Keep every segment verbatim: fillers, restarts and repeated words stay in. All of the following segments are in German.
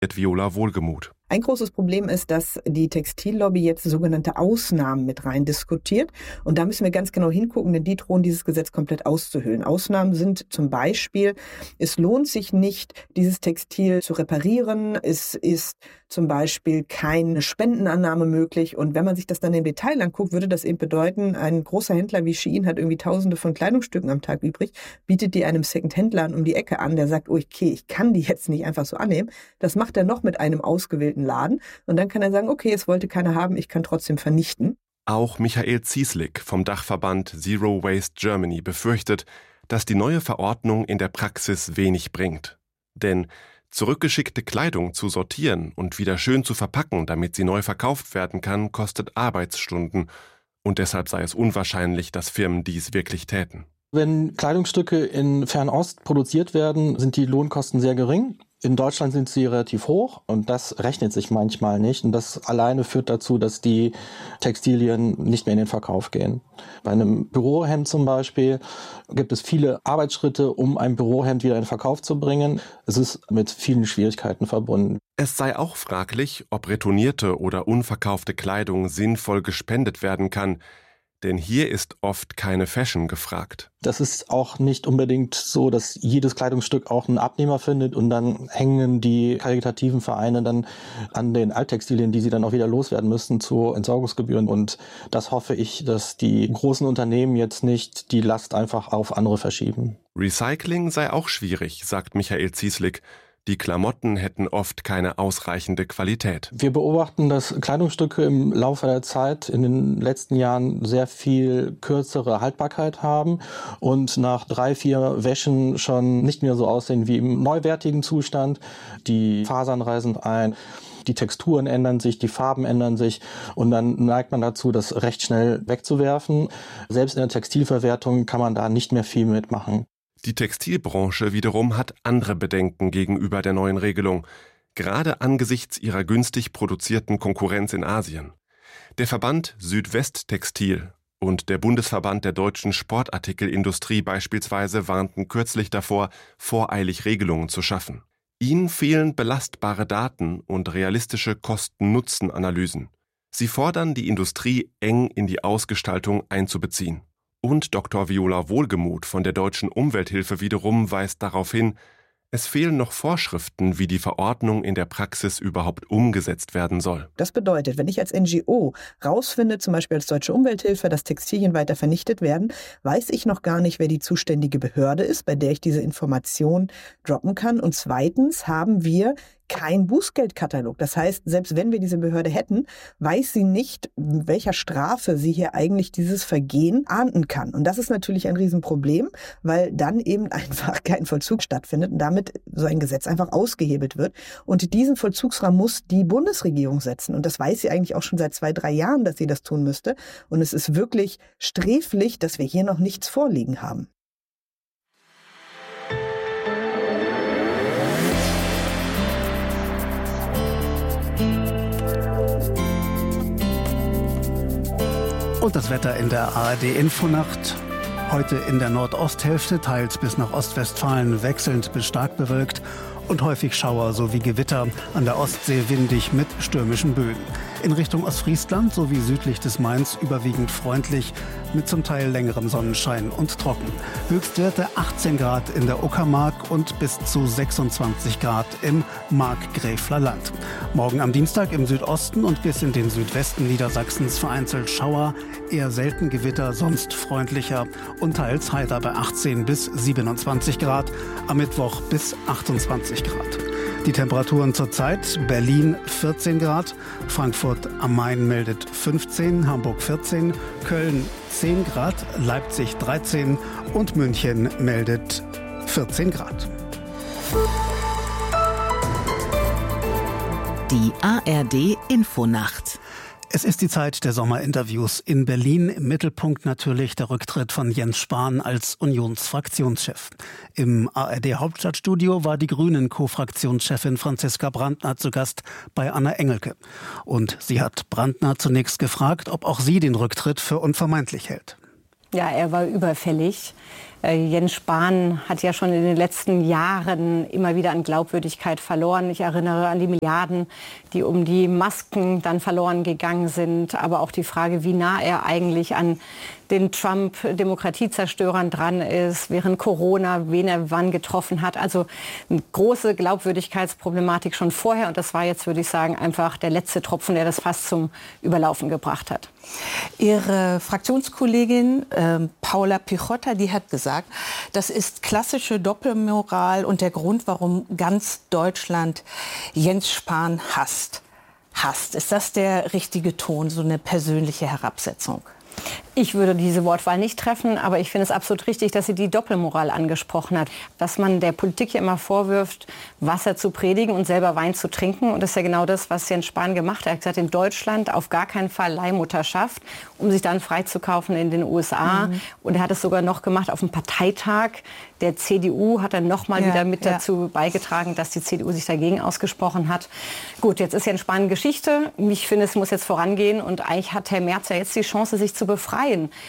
Viola Wohlgemuth. Ein großes Problem ist, dass die Textillobby jetzt sogenannte Ausnahmen mit rein diskutiert. Und da müssen wir ganz genau hingucken, denn die drohen dieses Gesetz komplett auszuhöhlen. Ausnahmen sind zum Beispiel, es lohnt sich nicht, dieses Textil zu reparieren. Es ist zum Beispiel keine Spendenannahme möglich. Und wenn man sich das dann im Detail anguckt, würde das eben bedeuten, ein großer Händler wie Shein hat irgendwie tausende von Kleidungsstücken am Tag übrig, bietet die einem Second-Händler um die Ecke an, der sagt, oh, okay, ich kann die jetzt nicht einfach so annehmen. Das macht er noch mit einem ausgewählten Laden und dann kann er sagen, okay, es wollte keiner haben, ich kann trotzdem vernichten. Auch Michael Zieslik vom Dachverband Zero Waste Germany befürchtet, dass die neue Verordnung in der Praxis wenig bringt. Denn zurückgeschickte Kleidung zu sortieren und wieder schön zu verpacken, damit sie neu verkauft werden kann, kostet Arbeitsstunden und deshalb sei es unwahrscheinlich, dass Firmen dies wirklich täten. Wenn Kleidungsstücke in Fernost produziert werden, sind die Lohnkosten sehr gering. In Deutschland sind sie relativ hoch und das rechnet sich manchmal nicht. Und das alleine führt dazu, dass die Textilien nicht mehr in den Verkauf gehen. Bei einem Bürohemd zum Beispiel gibt es viele Arbeitsschritte, um ein Bürohemd wieder in den Verkauf zu bringen. Es ist mit vielen Schwierigkeiten verbunden. Es sei auch fraglich, ob retournierte oder unverkaufte Kleidung sinnvoll gespendet werden kann. Denn hier ist oft keine Fashion gefragt. Das ist auch nicht unbedingt so, dass jedes Kleidungsstück auch einen Abnehmer findet und dann hängen die karitativen Vereine dann an den Alttextilien, die sie dann auch wieder loswerden müssen, zu Entsorgungsgebühren. Und das hoffe ich, dass die großen Unternehmen jetzt nicht die Last einfach auf andere verschieben. Recycling sei auch schwierig, sagt Michael Zieslik. Die Klamotten hätten oft keine ausreichende Qualität. Wir beobachten, dass Kleidungsstücke im Laufe der Zeit in den letzten Jahren sehr viel kürzere Haltbarkeit haben und nach drei, vier Wäschen schon nicht mehr so aussehen wie im neuwertigen Zustand. Die Fasern reißen ein. Die Texturen ändern sich, die Farben ändern sich und dann neigt man dazu, das recht schnell wegzuwerfen. Selbst in der Textilverwertung kann man da nicht mehr viel mitmachen. Die Textilbranche wiederum hat andere Bedenken gegenüber der neuen Regelung, gerade angesichts ihrer günstig produzierten Konkurrenz in Asien. Der Verband Südwesttextil und der Bundesverband der deutschen Sportartikelindustrie beispielsweise warnten kürzlich davor, voreilig Regelungen zu schaffen. Ihnen fehlen belastbare Daten und realistische Kosten-Nutzen-Analysen. Sie fordern, die Industrie eng in die Ausgestaltung einzubeziehen. Und Doktor Viola Wohlgemuth von der Deutschen Umwelthilfe wiederum weist darauf hin, es fehlen noch Vorschriften, wie die Verordnung in der Praxis überhaupt umgesetzt werden soll. Das bedeutet, wenn ich als N G O rausfinde, zum Beispiel als Deutsche Umwelthilfe, dass Textilien weiter vernichtet werden, weiß ich noch gar nicht, wer die zuständige Behörde ist, bei der ich diese Information droppen kann. Und zweitens haben wir kein Bußgeldkatalog. Das heißt, selbst wenn wir diese Behörde hätten, weiß sie nicht, welcher Strafe sie hier eigentlich dieses Vergehen ahnden kann. Und das ist natürlich ein Riesenproblem, weil dann eben einfach kein Vollzug stattfindet und damit so ein Gesetz einfach ausgehebelt wird. Und diesen Vollzugsrahmen muss die Bundesregierung setzen. Und das weiß sie eigentlich auch schon seit zwei, drei Jahren, dass sie das tun müsste. Und es ist wirklich sträflich, dass wir hier noch nichts vorliegen haben. Und das Wetter in der A R D-Infonacht. Heute in der Nordosthälfte, teils bis nach Ostwestfalen wechselnd bis stark bewölkt und häufig Schauer sowie Gewitter, an der Ostsee windig mit stürmischen Böen. In Richtung Ostfriesland sowie südlich des Mains überwiegend freundlich mit zum Teil längerem Sonnenschein und trocken. Höchstwerte achtzehn Grad in der Uckermark und bis zu sechsundzwanzig Grad im Markgräfler Land. Morgen am Dienstag im Südosten und bis in den Südwesten Niedersachsens vereinzelt Schauer, eher selten Gewitter, sonst freundlicher und teils heiter bei achtzehn bis siebenundzwanzig Grad, am Mittwoch bis achtundzwanzig Grad. Die Temperaturen zurzeit: Berlin vierzehn Grad, Frankfurt am Main meldet fünfzehn, Hamburg vierzehn, Köln zehn Grad, Leipzig dreizehn und München meldet vierzehn Grad. Die A R D-Infonacht. Es ist die Zeit der Sommerinterviews in Berlin. Im Mittelpunkt natürlich der Rücktritt von Jens Spahn als Unionsfraktionschef. Im A R D-Hauptstadtstudio war die Grünen-Co-Fraktionschefin Franziska Brandner zu Gast bei Anna Engelke. Und sie hat Brandner zunächst gefragt, ob auch sie den Rücktritt für unvermeidlich hält. Ja, er war überfällig. Äh, Jens Spahn hat ja schon in den letzten Jahren immer wieder an Glaubwürdigkeit verloren. Ich erinnere an die Milliarden, die um die Masken dann verloren gegangen sind. Aber auch die Frage, wie nah er eigentlich an den Trump-Demokratiezerstörern dran ist, während Corona, wen er wann getroffen hat. Also eine große Glaubwürdigkeitsproblematik schon vorher. Und das war jetzt, würde ich sagen, einfach der letzte Tropfen, der das fast zum Überlaufen gebracht hat. Ihre Fraktionskollegin äh, Paula Pichota, die hat gesagt, das ist klassische Doppelmoral und der Grund, warum ganz Deutschland Jens Spahn hasst. Hasst. Ist das der richtige Ton, so eine persönliche Herabsetzung? Ich würde diese Wortwahl nicht treffen, aber ich finde es absolut richtig, dass sie die Doppelmoral angesprochen hat. Dass man der Politik ja immer vorwirft, Wasser zu predigen und selber Wein zu trinken. Und das ist ja genau das, was Jens Spahn gemacht hat. Er hat gesagt, in Deutschland auf gar keinen Fall Leihmutterschaft, um sich dann freizukaufen in den U S A. Mhm. Und er hat es sogar noch gemacht auf dem Parteitag der C D U, hat er noch mal ja, wieder mit ja. dazu beigetragen, dass die C D U sich dagegen ausgesprochen hat. Gut, jetzt ist Jens Spahn Geschichte. Ich finde, es muss jetzt vorangehen. Und eigentlich hat Herr Merz ja jetzt die Chance, sich zu befreien.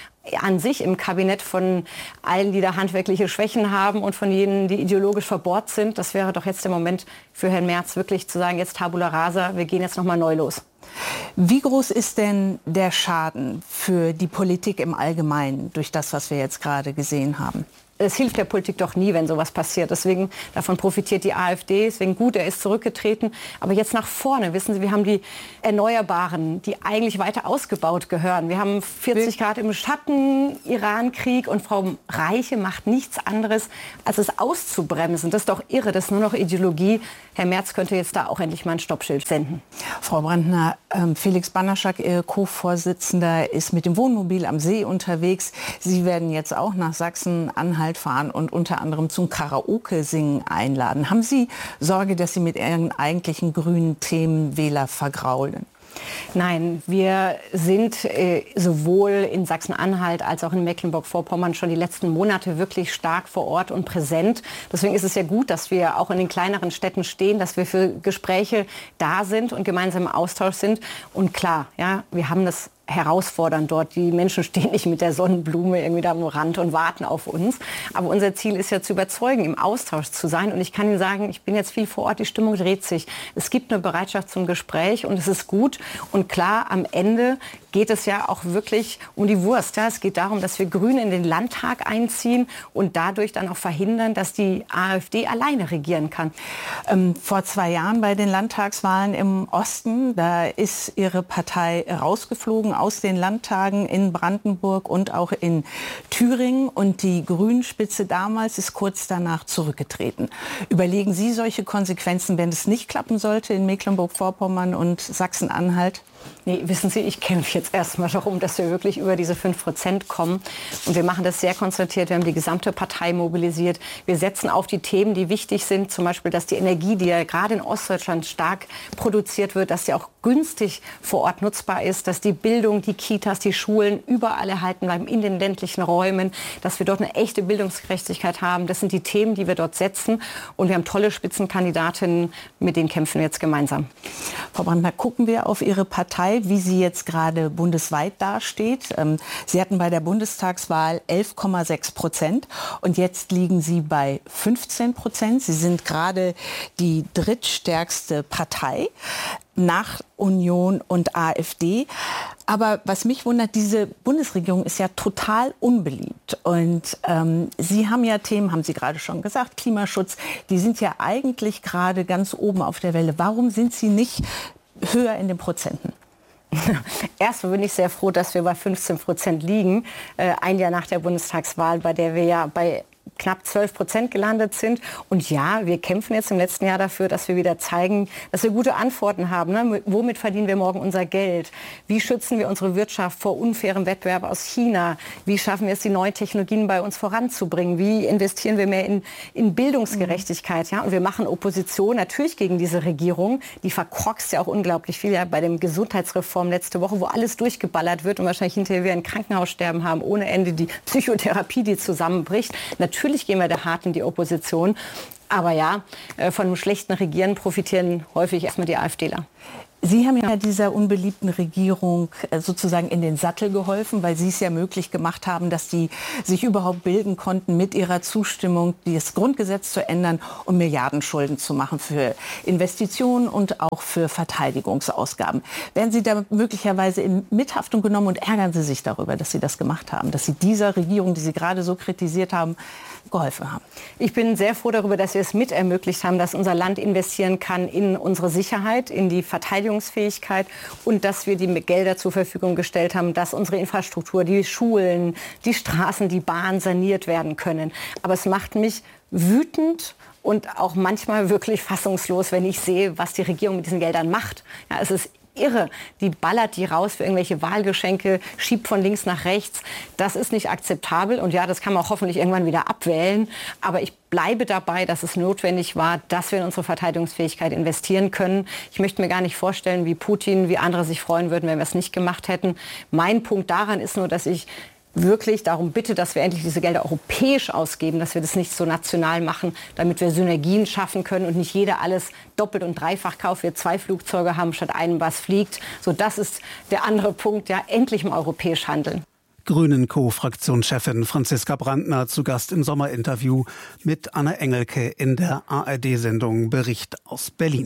An sich im Kabinett von allen, die da handwerkliche Schwächen haben und von jenen, die ideologisch verbohrt sind. Das wäre doch jetzt der Moment für Herrn Merz, wirklich zu sagen, jetzt Tabula rasa, wir gehen jetzt noch mal neu los. Wie groß ist denn der Schaden für die Politik im Allgemeinen durch das, was wir jetzt gerade gesehen haben? Es hilft der Politik doch nie, wenn sowas passiert. Deswegen, davon profitiert die AfD. Deswegen gut, er ist zurückgetreten. Aber jetzt nach vorne, wissen Sie, wir haben die Erneuerbaren, die eigentlich weiter ausgebaut gehören. Wir haben vierzig Grad im Schatten, Iran-Krieg und Frau Reiche macht nichts anderes, als es auszubremsen. Das ist doch irre, das ist nur noch Ideologie. Herr Merz könnte jetzt da auch endlich mal ein Stoppschild senden. Frau Brandner, ähm, Felix Banaschak, Ihr Co-Vorsitzender, ist mit dem Wohnmobil am See unterwegs. Sie werden jetzt auch nach Sachsen-Anhalt fahren und unter anderem zum Karaoke-Singen einladen. Haben Sie Sorge, dass Sie mit Ihren eigentlichen grünen Themen Wähler vergraulen? Nein, wir sind äh, sowohl in Sachsen-Anhalt als auch in Mecklenburg-Vorpommern schon die letzten Monate wirklich stark vor Ort und präsent. Deswegen ist es ja gut, dass wir auch in den kleineren Städten stehen, dass wir für Gespräche da sind und gemeinsam im Austausch sind. Und klar, ja, wir haben das herausfordern dort. Die Menschen stehen nicht mit der Sonnenblume irgendwie da am Rand und warten auf uns. Aber unser Ziel ist ja zu überzeugen, im Austausch zu sein. Und ich kann Ihnen sagen, ich bin jetzt viel vor Ort, die Stimmung dreht sich. Es gibt eine Bereitschaft zum Gespräch und es ist gut. Und klar, am Ende geht es ja auch wirklich um die Wurst. Ja? Es geht darum, dass wir Grüne in den Landtag einziehen und dadurch dann auch verhindern, dass die AfD alleine regieren kann. Ähm, vor zwei Jahren bei den Landtagswahlen im Osten, da ist Ihre Partei rausgeflogen aus den Landtagen in Brandenburg und auch in Thüringen. Und die Grünspitze damals ist kurz danach zurückgetreten. Überlegen Sie solche Konsequenzen, wenn es nicht klappen sollte in Mecklenburg-Vorpommern und Sachsen-Anhalt? Nee, wissen Sie, ich kämpfe jetzt erstmal darum, dass wir wirklich über diese fünf Prozent kommen. Und wir machen das sehr konzentriert. Wir haben die gesamte Partei mobilisiert. Wir setzen auf die Themen, die wichtig sind. Zum Beispiel, dass die Energie, die ja gerade in Ostdeutschland stark produziert wird, dass sie auch günstig vor Ort nutzbar ist. Dass die Bildung, die Kitas, die Schulen überall erhalten bleiben in den ländlichen Räumen. Dass wir dort eine echte Bildungsgerechtigkeit haben. Das sind die Themen, die wir dort setzen. Und wir haben tolle Spitzenkandidatinnen, mit denen kämpfen wir jetzt gemeinsam. Frau Brandner, gucken wir auf Ihre Partei, wie sie jetzt gerade bundesweit dasteht. Sie hatten bei der Bundestagswahl elf Komma sechs Prozent und jetzt liegen Sie bei fünfzehn Prozent. Sie sind gerade die drittstärkste Partei nach Union und AfD. Aber was mich wundert, diese Bundesregierung ist ja total unbeliebt. Und ähm, Sie haben ja Themen, haben Sie gerade schon gesagt, Klimaschutz, die sind ja eigentlich gerade ganz oben auf der Welle. Warum sind Sie nicht höher in den Prozenten? Erstmal bin ich sehr froh, dass wir bei fünfzehn Prozent liegen, äh, ein Jahr nach der Bundestagswahl, bei der wir ja bei knapp zwölf Prozent gelandet sind. Und ja, wir kämpfen jetzt im letzten Jahr dafür, dass wir wieder zeigen, dass wir gute Antworten haben. Ne? Womit verdienen wir morgen unser Geld? Wie schützen wir unsere Wirtschaft vor unfairem Wettbewerb aus China? Wie schaffen wir es, die neuen Technologien bei uns voranzubringen? Wie investieren wir mehr in, in Bildungsgerechtigkeit? Ja? Und wir machen Opposition natürlich gegen diese Regierung. Die verkorkst ja auch unglaublich viel. Ja? Bei dem Gesundheitsreform letzte Woche, wo alles durchgeballert wird und wahrscheinlich hinterher wir ein Krankenhaussterben haben, ohne Ende, die Psychotherapie, die zusammenbricht. Natürlich gehen wir da hart in die Opposition. Aber ja, von einem schlechten Regieren profitieren häufig erstmal die AfDler. Sie haben ja dieser unbeliebten Regierung sozusagen in den Sattel geholfen, weil Sie es ja möglich gemacht haben, dass die sich überhaupt bilden konnten, mit ihrer Zustimmung das Grundgesetz zu ändern und Milliardenschulden zu machen für Investitionen und auch für Verteidigungsausgaben. Werden Sie da möglicherweise in Mithaftung genommen und ärgern Sie sich darüber, dass Sie das gemacht haben, dass Sie dieser Regierung, die Sie gerade so kritisiert haben, geholfen haben? Ich bin sehr froh darüber, dass wir es mit ermöglicht haben, dass unser Land investieren kann in unsere Sicherheit, in die Verteidigungsfähigkeit und dass wir die Gelder zur Verfügung gestellt haben, dass unsere Infrastruktur, die Schulen, die Straßen, die Bahn saniert werden können. Aber es macht mich wütend und auch manchmal wirklich fassungslos, wenn ich sehe, was die Regierung mit diesen Geldern macht. Ja, es ist irre. Die ballert die raus für irgendwelche Wahlgeschenke, schiebt von links nach rechts. Das ist nicht akzeptabel. Und ja, das kann man auch hoffentlich irgendwann wieder abwählen. Aber ich bleibe dabei, dass es notwendig war, dass wir in unsere Verteidigungsfähigkeit investieren können. Ich möchte mir gar nicht vorstellen, wie Putin, wie andere sich freuen würden, wenn wir es nicht gemacht hätten. Mein Punkt daran ist nur, dass ich wirklich darum bitte, dass wir endlich diese Gelder europäisch ausgeben, dass wir das nicht so national machen, damit wir Synergien schaffen können und nicht jeder alles doppelt und dreifach kauft, wir zwei Flugzeuge haben statt einem, was fliegt. So, das ist der andere Punkt, ja, endlich mal europäisch handeln. Grünen-Co-Fraktionschefin Franziska Brandner zu Gast im Sommerinterview mit Anna Engelke in der A R D-Sendung Bericht aus Berlin.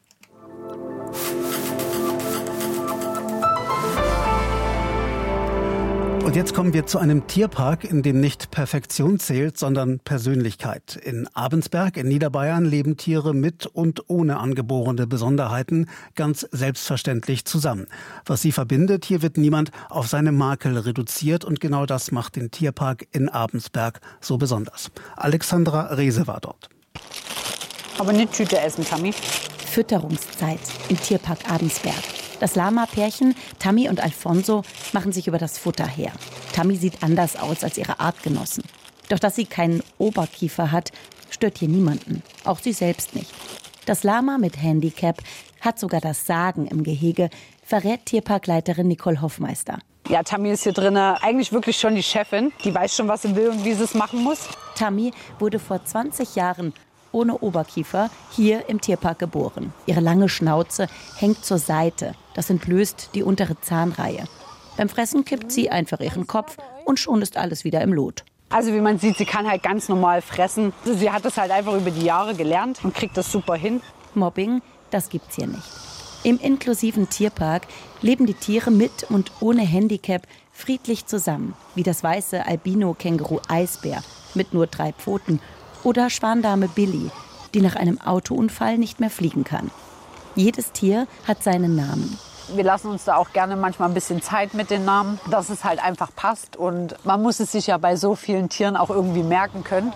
Und jetzt kommen wir zu einem Tierpark, in dem nicht Perfektion zählt, sondern Persönlichkeit. In Abensberg in Niederbayern leben Tiere mit und ohne angeborene Besonderheiten ganz selbstverständlich zusammen. Was sie verbindet, hier wird niemand auf seine Makel reduziert und genau das macht den Tierpark in Abensberg so besonders. Alexandra Rehse war dort. Aber nicht Tüte essen, Tammy. Fütterungszeit im Tierpark Abensberg. Das Lama-Pärchen, Tammy und Alfonso, machen sich über das Futter her. Tammy sieht anders aus als ihre Artgenossen. Doch dass sie keinen Oberkiefer hat, stört hier niemanden. Auch sie selbst nicht. Das Lama mit Handicap hat sogar das Sagen im Gehege, verrät Tierparkleiterin Nicole Hoffmeister. Ja, Tammy ist hier drin eigentlich wirklich schon die Chefin. Die weiß schon, was sie will und wie sie es machen muss. Tammy wurde vor zwanzig Jahren ohne Oberkiefer hier im Tierpark geboren. Ihre lange Schnauze hängt zur Seite. Das entblößt die untere Zahnreihe. Beim Fressen kippt sie einfach ihren Kopf und schon ist alles wieder im Lot. Also wie man sieht, sie kann halt ganz normal fressen. Sie hat das halt einfach über die Jahre gelernt und kriegt das super hin. Mobbing, das gibt's hier nicht. Im inklusiven Tierpark leben die Tiere mit und ohne Handicap friedlich zusammen. Wie das weiße Albino-Känguru Eisbär mit nur drei Pfoten oder Schwandame Billy, die nach einem Autounfall nicht mehr fliegen kann. Jedes Tier hat seinen Namen. Wir lassen uns da auch gerne manchmal ein bisschen Zeit mit den Namen, dass es halt einfach passt. Und man muss es sich ja bei so vielen Tieren auch irgendwie merken können.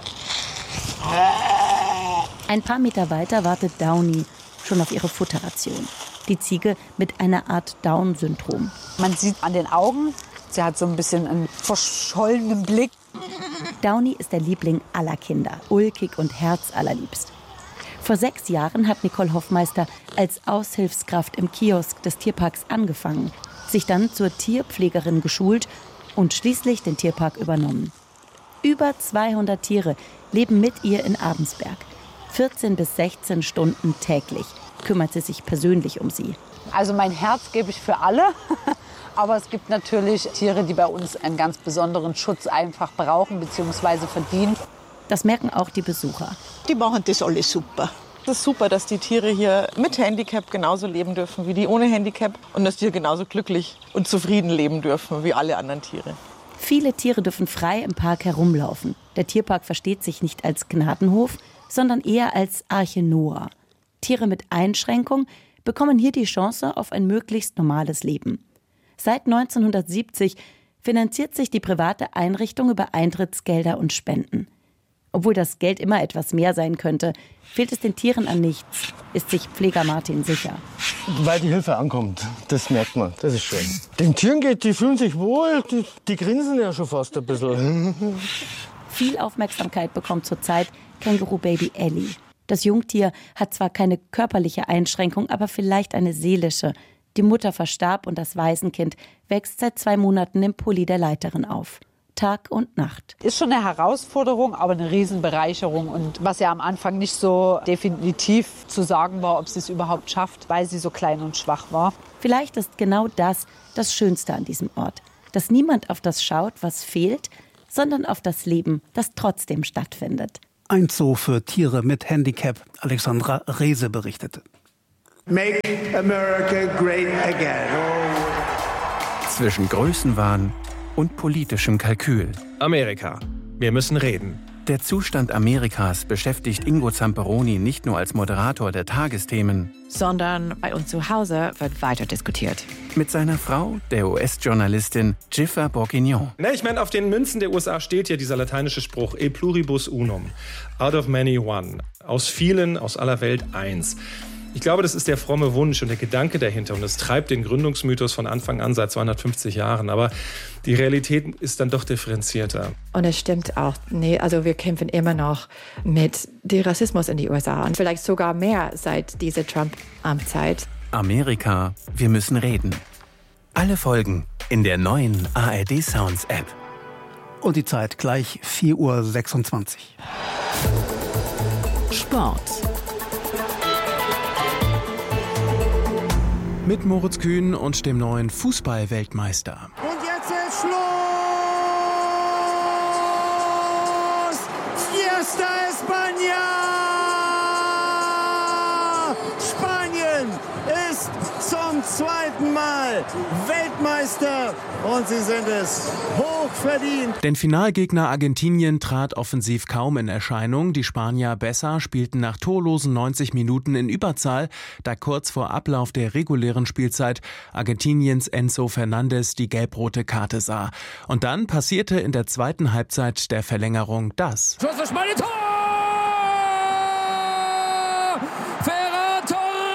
Ein paar Meter weiter wartet Downy schon auf ihre Futterration. Die Ziege mit einer Art Down-Syndrom. Man sieht an den Augen, sie hat so ein bisschen einen verschollenen Blick. Downy ist der Liebling aller Kinder, ulkig und herzallerliebst. Vor sechs Jahren hat Nicole Hoffmeister als Aushilfskraft im Kiosk des Tierparks angefangen, sich dann zur Tierpflegerin geschult und schließlich den Tierpark übernommen. Über zweihundert Tiere leben mit ihr in Abensberg. vierzehn bis sechzehn Stunden täglich kümmert sie sich persönlich um sie. Also mein Herz gebe ich für alle. Aber es gibt natürlich Tiere, die bei uns einen ganz besonderen Schutz einfach brauchen bzw. verdienen. Das merken auch die Besucher. Die machen das alles super. Es ist super, dass die Tiere hier mit Handicap genauso leben dürfen wie die ohne Handicap und dass die hier genauso glücklich und zufrieden leben dürfen wie alle anderen Tiere. Viele Tiere dürfen frei im Park herumlaufen. Der Tierpark versteht sich nicht als Gnadenhof, sondern eher als Arche Noah. Tiere mit Einschränkung bekommen hier die Chance auf ein möglichst normales Leben. Seit neunzehnhundertsiebzig finanziert sich die private Einrichtung über Eintrittsgelder und Spenden. Obwohl das Geld immer etwas mehr sein könnte, fehlt es den Tieren an nichts, ist sich Pfleger Martin sicher. Weil die Hilfe ankommt, das merkt man, das ist schön. Den Tieren geht, die fühlen sich wohl, die, die grinsen ja schon fast ein bisschen. Viel Aufmerksamkeit bekommt zurzeit Känguru-Baby Ellie. Das Jungtier hat zwar keine körperliche Einschränkung, aber vielleicht eine seelische. Die Mutter verstarb und das Waisenkind wächst seit zwei Monaten im Pulli der Leiterin auf. Tag und Nacht. Ist schon eine Herausforderung, aber eine Riesenbereicherung. Und was ja am Anfang nicht so definitiv zu sagen war, ob sie es überhaupt schafft, weil sie so klein und schwach war. Vielleicht ist genau das das Schönste an diesem Ort. Dass niemand auf das schaut, was fehlt, sondern auf das Leben, das trotzdem stattfindet. Ein Zoo für Tiere mit Handicap. Alexandra Rehse berichtete. Make America great again. Zwischen Größenwahn und politischem Kalkül. Amerika. Wir müssen reden. Der Zustand Amerikas beschäftigt Ingo Zamperoni nicht nur als Moderator der Tagesthemen, sondern bei uns zu Hause wird weiter diskutiert. Mit seiner Frau, der U S-Journalistin Jiffer Bourguignon. Na, ich meine, auf den Münzen der U S A steht ja dieser lateinische Spruch E pluribus unum. Out of many one. Aus vielen, aus aller Welt eins. Ich glaube, das ist der fromme Wunsch und der Gedanke dahinter. Und es treibt den Gründungsmythos von Anfang an, seit zweihundertfünfzig Jahren. Aber die Realität ist dann doch differenzierter. Und es stimmt auch. Nee, also wir kämpfen immer noch mit dem Rassismus in die U S A. Und vielleicht sogar mehr seit dieser Trump-Amtszeit. Amerika, wir müssen reden. Alle Folgen in der neuen A R D Sounds App. Und die Zeit gleich vier Uhr sechsundzwanzig. Sport. Mit Moritz Kühn und dem neuen Fußball-Weltmeister. Und jetzt ist Schluss! Fiesta España! Spanien ist zum zweiten Mal Weltmeister und sie sind es hoch verdient. Denn Finalgegner Argentinien trat offensiv kaum in Erscheinung. Die Spanier besser spielten nach torlosen neunzig Minuten in Überzahl, da kurz vor Ablauf der regulären Spielzeit Argentiniens Enzo Fernandez die gelb-rote Karte sah. Und dann passierte in der zweiten Halbzeit der Verlängerung das. Schuss für Spanien, Tor! Ferran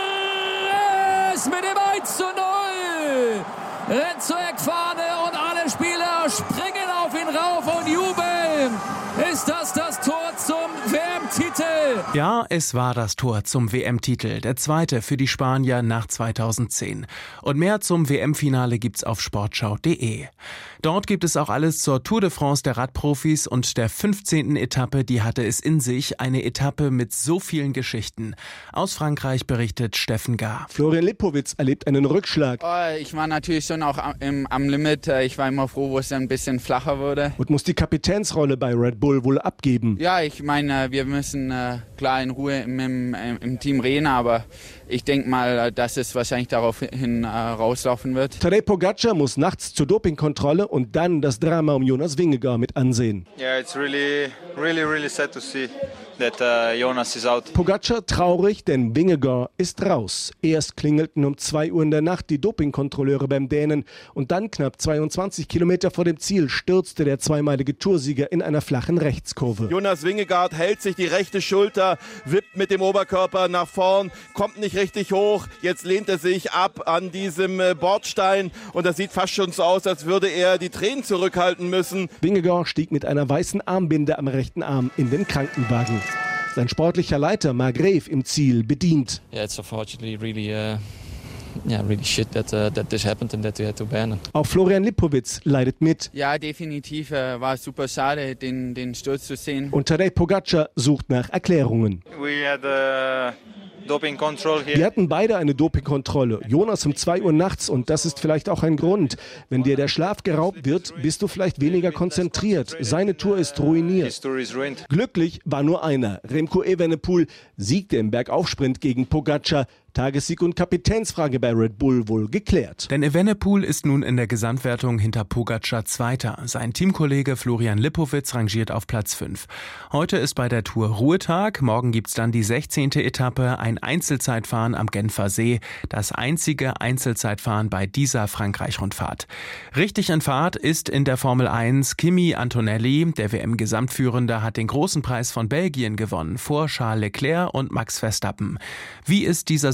Torres mit dem eins zu null! Rennt zur Eckfahne und alle Spieler springen auf ihn rauf und jubeln. Ist das das Tor zum W M-Titel? Ja, es war das Tor zum W M-Titel, der zweite für die Spanier nach zweitausendzehn. Und mehr zum W M-Finale gibt's auf sportschau punkt de. Dort gibt es auch alles zur Tour de France der Radprofis und der fünfzehnten Etappe, die hatte es in sich. Eine Etappe mit so vielen Geschichten. Aus Frankreich berichtet Steffen Gar. Florian Lipowitz erlebt einen Rückschlag. Oh, ich war natürlich schon auch am, am Limit. Ich war immer froh, wo es ein bisschen flacher wurde. Und muss die Kapitänsrolle bei Red Bull wohl abgeben. Ja, ich meine, wir müssen äh, klar in Ruhe im, im, im Team reden, aber ich denke mal, dass es wahrscheinlich darauf hin äh, rauslaufen wird. Tadej Pogacar muss nachts zur Dopingkontrolle und dann das Drama um Jonas Vingegaard mit ansehen. Yeah, it's really, really, really sad to see that uh, Jonas is out. Pogacar traurig, denn Vingegaard ist raus. Erst klingelten um zwei Uhr in der Nacht die Dopingkontrolleure beim Dänen und dann knapp zweiundzwanzig Kilometer vor dem Ziel stürzte der zweimalige Toursieger in einer flachen Rechtskurve. Jonas Vingegaard hält sich die rechte Schulter, wippt mit dem Oberkörper nach vorn, kommt nicht richtig hoch. Jetzt lehnt er sich ab an diesem Bordstein und das sieht fast schon so aus, als würde er die Tränen zurückhalten müssen. Vingegaard stieg mit einer weißen Armbinde am rechten Arm in den Krankenwagen. Sein sportlicher Leiter Marc Greve im Ziel bedient. Yeah, it's unfortunately really uh, yeah, really shit that uh, that this happened and that we had to ban it. Auch Florian Lipowitz leidet mit. Ja, definitiv äh, war es super schade, den den Sturz zu sehen. Und Tadej Pogacar sucht nach Erklärungen. We had uh Doping control here. Wir hatten beide eine Dopingkontrolle. Jonas um zwei Uhr nachts und das ist vielleicht auch ein Grund. Wenn dir der Schlaf geraubt wird, bist du vielleicht weniger konzentriert. Seine Tour ist ruiniert. Glücklich war nur einer. Remco Evenepoel siegte im Bergaufsprint gegen Pogacar. Tagessieg und Kapitänsfrage bei Red Bull wohl geklärt. Denn Evenepoel ist nun in der Gesamtwertung hinter Pogacar Zweiter. Sein Teamkollege Florian Lipowitz rangiert auf Platz fünf. Heute ist bei der Tour Ruhetag. Morgen gibt's dann die sechzehnte Etappe, ein Einzelzeitfahren am Genfer See. Das einzige Einzelzeitfahren bei dieser Frankreich-Rundfahrt. Richtig in Fahrt ist in der Formel eins Kimi Antonelli. Der W M-Gesamtführende hat den großen Preis von Belgien gewonnen, vor Charles Leclerc und Max Verstappen. Wie ist dieser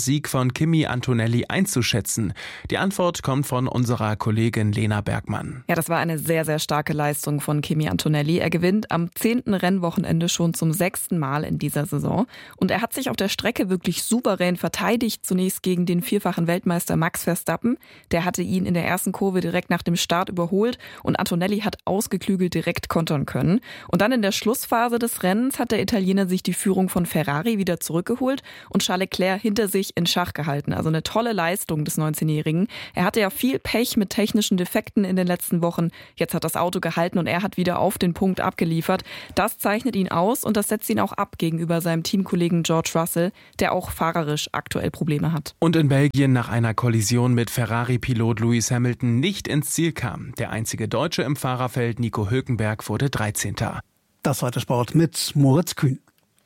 Sieg von Kimi Antonelli einzuschätzen? Die Antwort kommt von unserer Kollegin Lena Bergmann. Ja, das war eine sehr, sehr starke Leistung von Kimi Antonelli. Er gewinnt am zehnten Rennwochenende schon zum sechsten Mal in dieser Saison. Und er hat sich auf der Strecke wirklich souverän verteidigt. Zunächst gegen den vierfachen Weltmeister Max Verstappen. Der hatte ihn in der ersten Kurve direkt nach dem Start überholt. Und Antonelli hat ausgeklügelt direkt kontern können. Und dann in der Schlussphase des Rennens hat der Italiener sich die Führung von Ferrari wieder zurückgeholt und Charles Leclerc hinter sich in Schach gehalten. Also eine tolle Leistung des neunzehnjährigen. Er hatte ja viel Pech mit technischen Defekten in den letzten Wochen. Jetzt hat das Auto gehalten und er hat wieder auf den Punkt abgeliefert. Das zeichnet ihn aus und das setzt ihn auch ab gegenüber seinem Teamkollegen George Russell, der auch fahrerisch aktuell Probleme hat. Und in Belgien nach einer Kollision mit Ferrari-Pilot Lewis Hamilton nicht ins Ziel kam. Der einzige Deutsche im Fahrerfeld, Nico Hülkenberg, wurde dreizehnter Das war der Sport mit Moritz Kühn.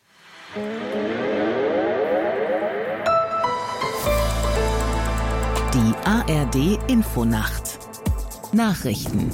Die A R D Infonacht. Nachrichten.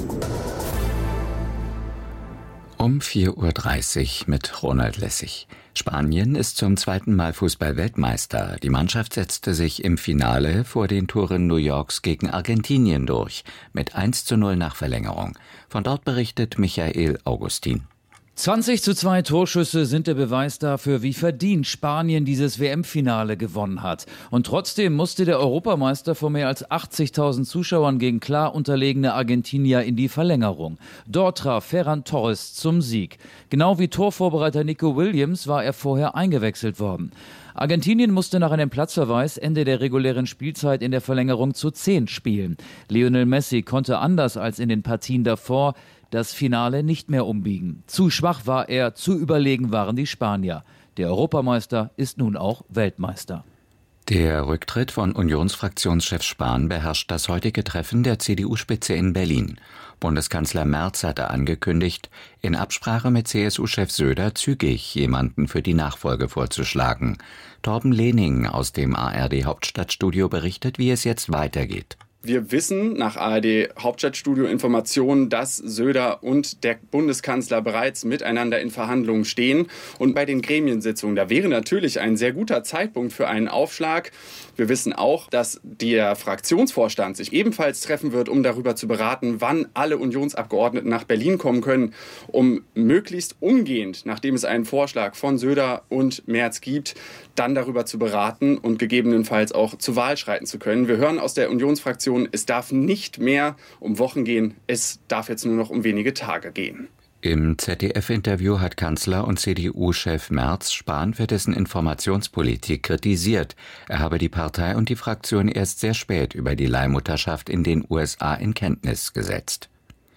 Um vier Uhr dreißig mit Ronald Lessig. Spanien ist zum zweiten Mal Fußball-Weltmeister. Die Mannschaft setzte sich im Finale vor den Toren New Yorks gegen Argentinien durch, mit eins zu null nach Verlängerung. Von dort berichtet Michael Augustin. zwanzig zu zwei Torschüsse sind der Beweis dafür, wie verdient Spanien dieses W M-Finale gewonnen hat. Und trotzdem musste der Europameister vor mehr als achtzigtausend Zuschauern gegen klar unterlegene Argentinier in die Verlängerung. Dort traf Ferran Torres zum Sieg. Genau wie Torvorbereiter Nico Williams war er vorher eingewechselt worden. Argentinien musste nach einem Platzverweis Ende der regulären Spielzeit in der Verlängerung zu zehn spielen. Lionel Messi konnte anders als in den Partien davor das Finale nicht mehr umbiegen. Zu schwach war er, zu überlegen waren die Spanier. Der Europameister ist nun auch Weltmeister. Der Rücktritt von Unionsfraktionschef Spahn beherrscht das heutige Treffen der C D U-Spitze in Berlin. Bundeskanzler Merz hatte angekündigt, in Absprache mit C S U-Chef Söder zügig jemanden für die Nachfolge vorzuschlagen. Torben Lehning aus dem A R D-Hauptstadtstudio berichtet, wie es jetzt weitergeht. Wir wissen nach A R D Hauptstadtstudio Informationen, dass Söder und der Bundeskanzler bereits miteinander in Verhandlungen stehen. Und bei den Gremiensitzungen, da wäre natürlich ein sehr guter Zeitpunkt für einen Aufschlag. Wir wissen auch, dass der Fraktionsvorstand sich ebenfalls treffen wird, um darüber zu beraten, wann alle Unionsabgeordneten nach Berlin kommen können, um möglichst umgehend, nachdem es einen Vorschlag von Söder und Merz gibt, dann darüber zu beraten und gegebenenfalls auch zur Wahl schreiten zu können. Wir hören aus der Unionsfraktion, es darf nicht mehr um Wochen gehen, es darf jetzt nur noch um wenige Tage gehen. Im Z D F-Interview hat Kanzler und C D U-Chef Merz Spahn für dessen Informationspolitik kritisiert. Er habe die Partei und die Fraktion erst sehr spät über die Leihmutterschaft in den U S A in Kenntnis gesetzt.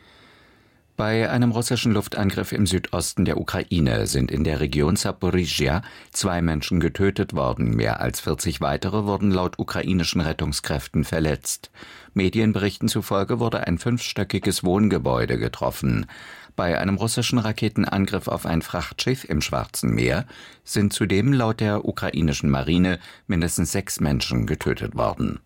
Bei einem russischen Luftangriff im Südosten der Ukraine sind in der Region Saporizhia zwei Menschen getötet worden. Mehr als vierzig weitere wurden laut ukrainischen Rettungskräften verletzt. Medienberichten zufolge wurde ein fünfstöckiges Wohngebäude getroffen. Bei einem russischen Raketenangriff auf ein Frachtschiff im Schwarzen Meer sind zudem laut der ukrainischen Marine mindestens sechs Menschen getötet worden.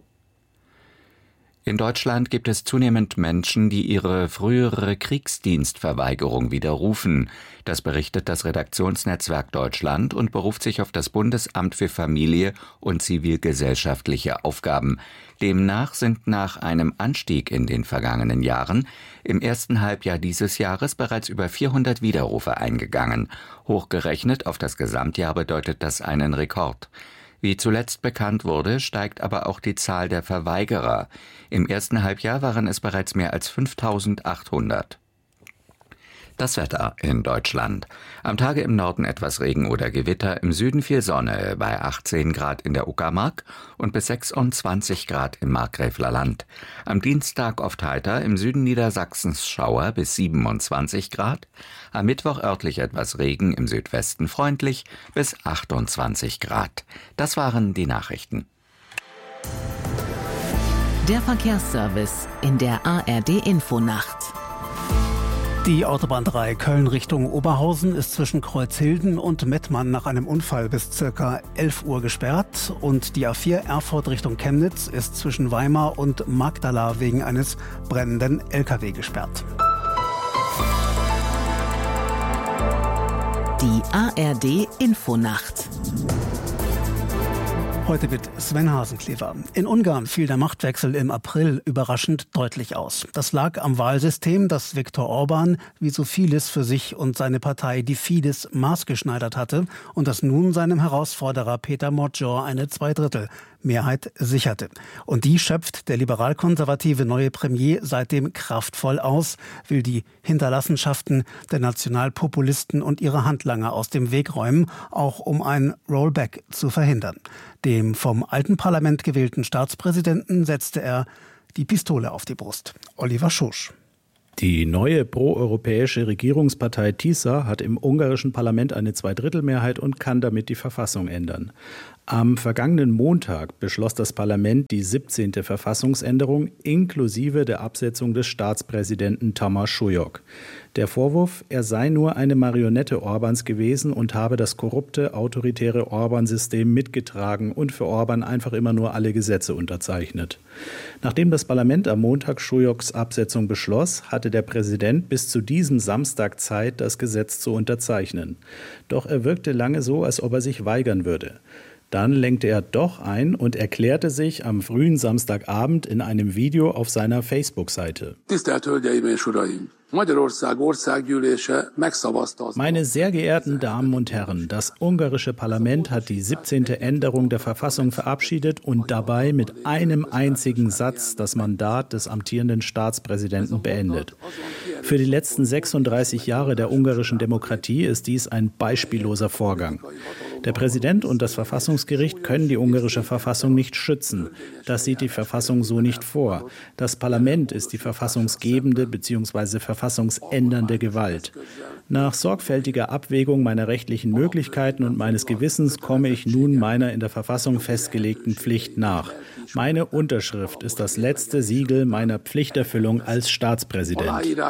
In Deutschland gibt es zunehmend Menschen, die ihre frühere Kriegsdienstverweigerung widerrufen. Das berichtet das Redaktionsnetzwerk Deutschland und beruft sich auf das Bundesamt für Familie und zivilgesellschaftliche Aufgaben. Demnach sind nach einem Anstieg in den vergangenen Jahren im ersten Halbjahr dieses Jahres bereits über vierhundert Widerrufe eingegangen. Hochgerechnet auf das Gesamtjahr bedeutet das einen Rekord. Wie zuletzt bekannt wurde, steigt aber auch die Zahl der Verweigerer. Im ersten Halbjahr waren es bereits mehr als fünftausendachthundert. Das Wetter in Deutschland. Am Tage im Norden etwas Regen oder Gewitter, im Süden viel Sonne bei achtzehn Grad in der Uckermark und bis sechsundzwanzig Grad im Markgräfler Land. Am Dienstag oft heiter, im Süden Niedersachsens Schauer bis siebenundzwanzig Grad. Am Mittwoch örtlich etwas Regen, im Südwesten freundlich bis achtundzwanzig Grad. Das waren die Nachrichten. Der Verkehrsservice in der A R D Infonacht. Die Autobahn drei Köln Richtung Oberhausen ist zwischen Kreuzhilden und Mettmann nach einem Unfall bis ca. elf Uhr gesperrt. Und die A vier Erfurt Richtung Chemnitz ist zwischen Weimar und Magdala wegen eines brennenden L K W gesperrt. Die A R D Infonacht. Heute mit Sven Hasenklever. In Ungarn fiel der Machtwechsel im April überraschend deutlich aus. Das lag am Wahlsystem, das Viktor Orban wie so vieles für sich und seine Partei, die Fidesz, maßgeschneidert hatte und das nun seinem Herausforderer Péter Magyar eine Zweidrittelmehrheit sicherte. Und die schöpft der liberal-konservative neue Premier seitdem kraftvoll aus, will die Hinterlassenschaften der Nationalpopulisten und ihre Handlanger aus dem Weg räumen, auch um ein Rollback zu verhindern. Dem vom alten Parlament gewählten Staatspräsidenten setzte er die Pistole auf die Brust. Oliver Schosch. Die neue proeuropäische Regierungspartei TISA hat im ungarischen Parlament eine Zweidrittelmehrheit und kann damit die Verfassung ändern. Am vergangenen Montag beschloss das Parlament die siebzehnte Verfassungsänderung inklusive der Absetzung des Staatspräsidenten Tamás Súlyog. Der Vorwurf, er sei nur eine Marionette Orbáns gewesen und habe das korrupte, autoritäre Orbán-System mitgetragen und für Orbán einfach immer nur alle Gesetze unterzeichnet. Nachdem das Parlament am Montag Súlyogs Absetzung beschloss, hatte der Präsident bis zu diesem Samstag Zeit, das Gesetz zu unterzeichnen. Doch er wirkte lange so, als ob er sich weigern würde. Dann lenkte er doch ein und erklärte sich am frühen Samstagabend in einem Video auf seiner Facebook-Seite. Meine sehr geehrten Damen und Herren, das ungarische Parlament hat die siebzehnte Änderung der Verfassung verabschiedet und dabei mit einem einzigen Satz das Mandat des amtierenden Staatspräsidenten beendet. Für die letzten sechsunddreißig Jahre der ungarischen Demokratie ist dies ein beispielloser Vorgang. Der Präsident und das Verfassungsgericht können die ungarische Verfassung nicht schützen. Das sieht die Verfassung so nicht vor. Das Parlament ist die verfassungsgebende bzw. verfassungsändernde Gewalt. Nach sorgfältiger Abwägung meiner rechtlichen Möglichkeiten und meines Gewissens komme ich nun meiner in der Verfassung festgelegten Pflicht nach. Meine Unterschrift ist das letzte Siegel meiner Pflichterfüllung als Staatspräsident.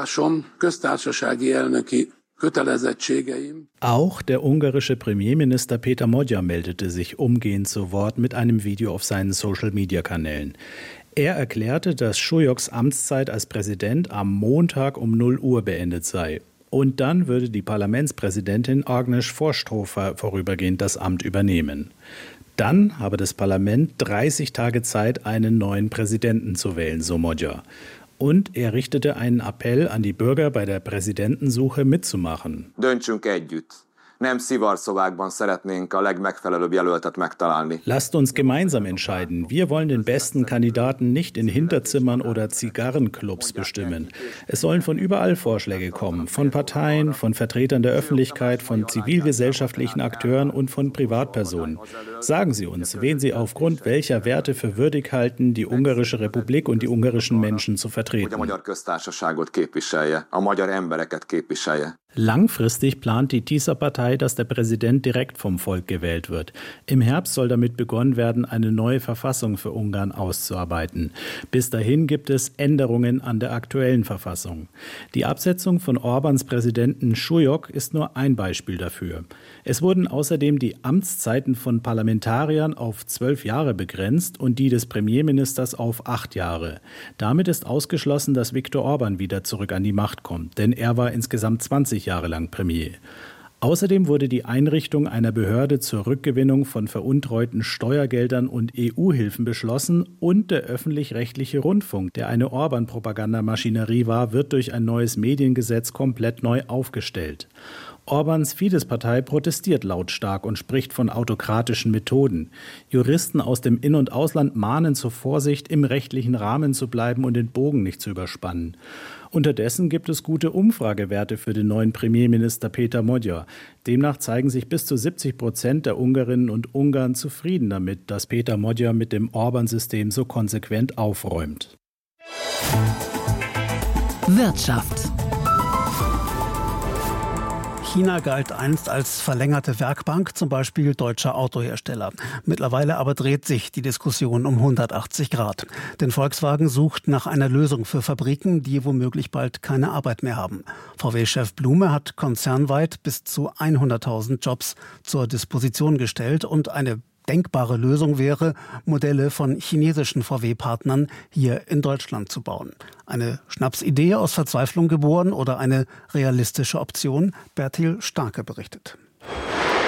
Auch der ungarische Premierminister Péter Magyar meldete sich umgehend zu Wort mit einem Video auf seinen Social-Media-Kanälen. Er erklärte, dass Súlyogs Amtszeit als Präsident am Montag um null Uhr beendet sei. Und dann würde die Parlamentspräsidentin Agnes Forsthofer vorübergehend das Amt übernehmen. Dann habe das Parlament dreißig Tage Zeit, einen neuen Präsidenten zu wählen, so Magyar. Und er richtete einen Appell an die Bürger, bei der Präsidentensuche mitzumachen. Döntsünk együtt. Nem szivarszobákban szeretnénk a legmegfelelőbb jelöltet megtalálni. Lasst uns gemeinsam entscheiden. Wir wollen den besten Kandidaten nicht in Hinterzimmern oder Zigarrenclubs bestimmen. Es sollen von überall Vorschläge kommen. Von Parteien, von Vertretern der Öffentlichkeit, von zivilgesellschaftlichen Akteuren und von Privatpersonen. Sagen Sie uns, wen Sie aufgrund welcher Werte für würdig halten, die ungarische Republik und die ungarischen Menschen zu vertreten. Langfristig plant die TISA-Partei, dass der Präsident direkt vom Volk gewählt wird. Im Herbst soll damit begonnen werden, eine neue Verfassung für Ungarn auszuarbeiten. Bis dahin gibt es Änderungen an der aktuellen Verfassung. Die Absetzung von Orbáns Präsidenten Súlyog ist nur ein Beispiel dafür. Es wurden außerdem die Amtszeiten von Parlamentariern auf zwölf Jahre begrenzt und die des Premierministers auf acht Jahre. Damit ist ausgeschlossen, dass Viktor Orbán wieder zurück an die Macht kommt, denn er war insgesamt zwanzig Jahre lang Premier. Außerdem wurde die Einrichtung einer Behörde zur Rückgewinnung von veruntreuten Steuergeldern und E U-Hilfen beschlossen und der öffentlich-rechtliche Rundfunk, der eine Orbán-Propagandamaschinerie war, wird durch ein neues Mediengesetz komplett neu aufgestellt. Orbáns Fidesz-Partei protestiert lautstark und spricht von autokratischen Methoden. Juristen aus dem In- und Ausland mahnen zur Vorsicht, im rechtlichen Rahmen zu bleiben und den Bogen nicht zu überspannen. Unterdessen gibt es gute Umfragewerte für den neuen Premierminister Péter Magyar. Demnach zeigen sich bis zu siebzig Prozent der Ungarinnen und Ungarn zufrieden damit, dass Péter Magyar mit dem Orbán-System so konsequent aufräumt. Wirtschaft. China galt einst als verlängerte Werkbank, zum Beispiel deutscher Autohersteller. Mittlerweile aber dreht sich die Diskussion um hundertachtzig Grad. Denn Volkswagen sucht nach einer Lösung für Fabriken, die womöglich bald keine Arbeit mehr haben. V W-Chef Blume hat konzernweit bis zu hunderttausend Jobs zur Disposition gestellt und eine denkbare Lösung wäre, Modelle von chinesischen V W-Partnern hier in Deutschland zu bauen. Eine Schnapsidee aus Verzweiflung geboren oder eine realistische Option? Bertil Starke berichtet.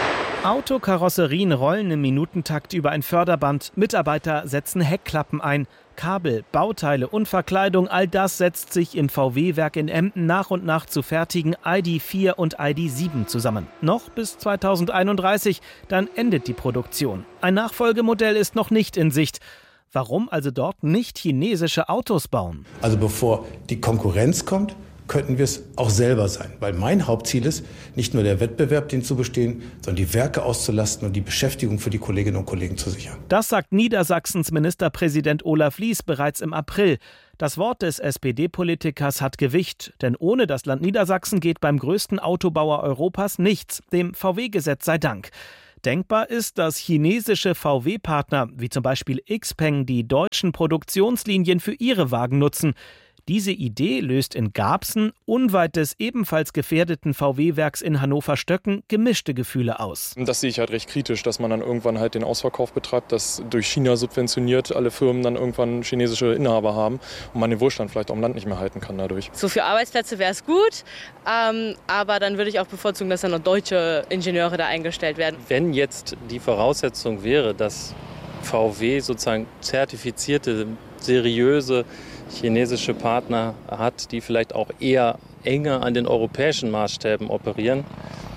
Autokarosserien rollen im Minutentakt über ein Förderband. Mitarbeiter setzen Heckklappen ein. Kabel, Bauteile und Verkleidung, all das setzt sich im V W-Werk in Emden nach und nach zu fertigen I D vier und I D sieben zusammen. Noch bis zweitausendeinunddreißig, dann endet die Produktion. Ein Nachfolgemodell ist noch nicht in Sicht. Warum also dort nicht chinesische Autos bauen? Also bevor die Konkurrenz kommt, könnten wir es auch selber sein. Weil mein Hauptziel ist, nicht nur der Wettbewerb, den zu bestehen, sondern die Werke auszulasten und die Beschäftigung für die Kolleginnen und Kollegen zu sichern. Das sagt Niedersachsens Ministerpräsident Olaf Lies bereits im April. Das Wort des S P D-Politikers hat Gewicht, denn ohne das Land Niedersachsen geht beim größten Autobauer Europas nichts, dem V W-Gesetz sei Dank. Denkbar ist, dass chinesische V W-Partner, wie zum Beispiel Xpeng, die deutschen Produktionslinien für ihre Wagen nutzen. Diese Idee löst in Garbsen, unweit des ebenfalls gefährdeten V W-Werks in Hannover-Stöcken, gemischte Gefühle aus. Das sehe ich halt recht kritisch, dass man dann irgendwann halt den Ausverkauf betreibt, dass durch China subventioniert alle Firmen dann irgendwann chinesische Inhaber haben und man den Wohlstand vielleicht auch im Land nicht mehr halten kann dadurch. So für Arbeitsplätze wäre es gut, ähm, aber dann würde ich auch bevorzugen, dass dann noch deutsche Ingenieure da eingestellt werden. Wenn jetzt die Voraussetzung wäre, dass V W sozusagen zertifizierte, seriöse chinesische Partner hat, die vielleicht auch eher enger an den europäischen Maßstäben operieren,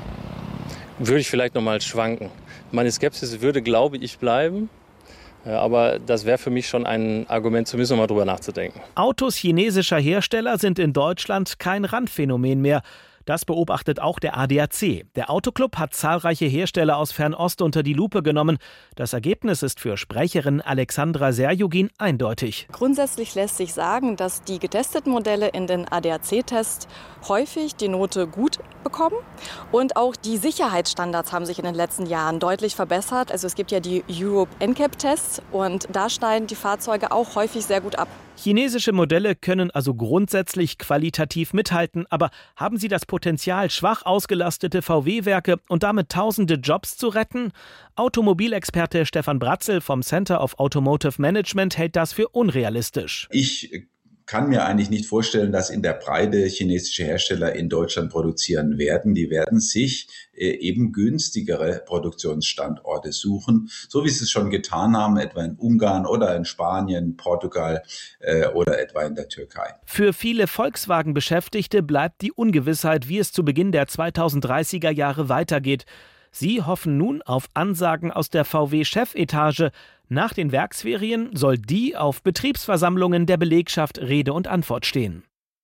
würde ich vielleicht noch mal schwanken. Meine Skepsis würde, glaube ich, bleiben. Aber das wäre für mich schon ein Argument, zumindest noch mal drüber nachzudenken. Autos chinesischer Hersteller sind in Deutschland kein Randphänomen mehr. Das beobachtet auch der A D A C. Der Autoclub hat zahlreiche Hersteller aus Fernost unter die Lupe genommen. Das Ergebnis ist für Sprecherin Alexandra Serjugin eindeutig. Grundsätzlich lässt sich sagen, dass die getesteten Modelle in den A D A C-Tests häufig die Note gut bekommen. Und auch die Sicherheitsstandards haben sich in den letzten Jahren deutlich verbessert. Also es gibt ja die Europe N C A P-Tests und da schneiden die Fahrzeuge auch häufig sehr gut ab. Chinesische Modelle können also grundsätzlich qualitativ mithalten, aber haben sie das Potenzial, schwach ausgelastete V W-Werke und damit tausende Jobs zu retten? Automobilexperte Stefan Bratzel vom Center of Automotive Management hält das für unrealistisch. Ich kann mir eigentlich nicht vorstellen, dass in der Breite chinesische Hersteller in Deutschland produzieren werden. Die werden sich äh, eben günstigere Produktionsstandorte suchen, so wie sie es schon getan haben, etwa in Ungarn oder in Spanien, Portugal äh, oder etwa in der Türkei. Für viele Volkswagen-Beschäftigte bleibt die Ungewissheit, wie es zu Beginn der zweitausenddreißiger Jahre weitergeht. Sie hoffen nun auf Ansagen aus der V W-Chefetage. Nach den Werksferien soll die auf Betriebsversammlungen der Belegschaft Rede und Antwort stehen.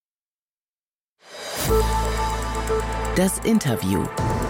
Das Interview.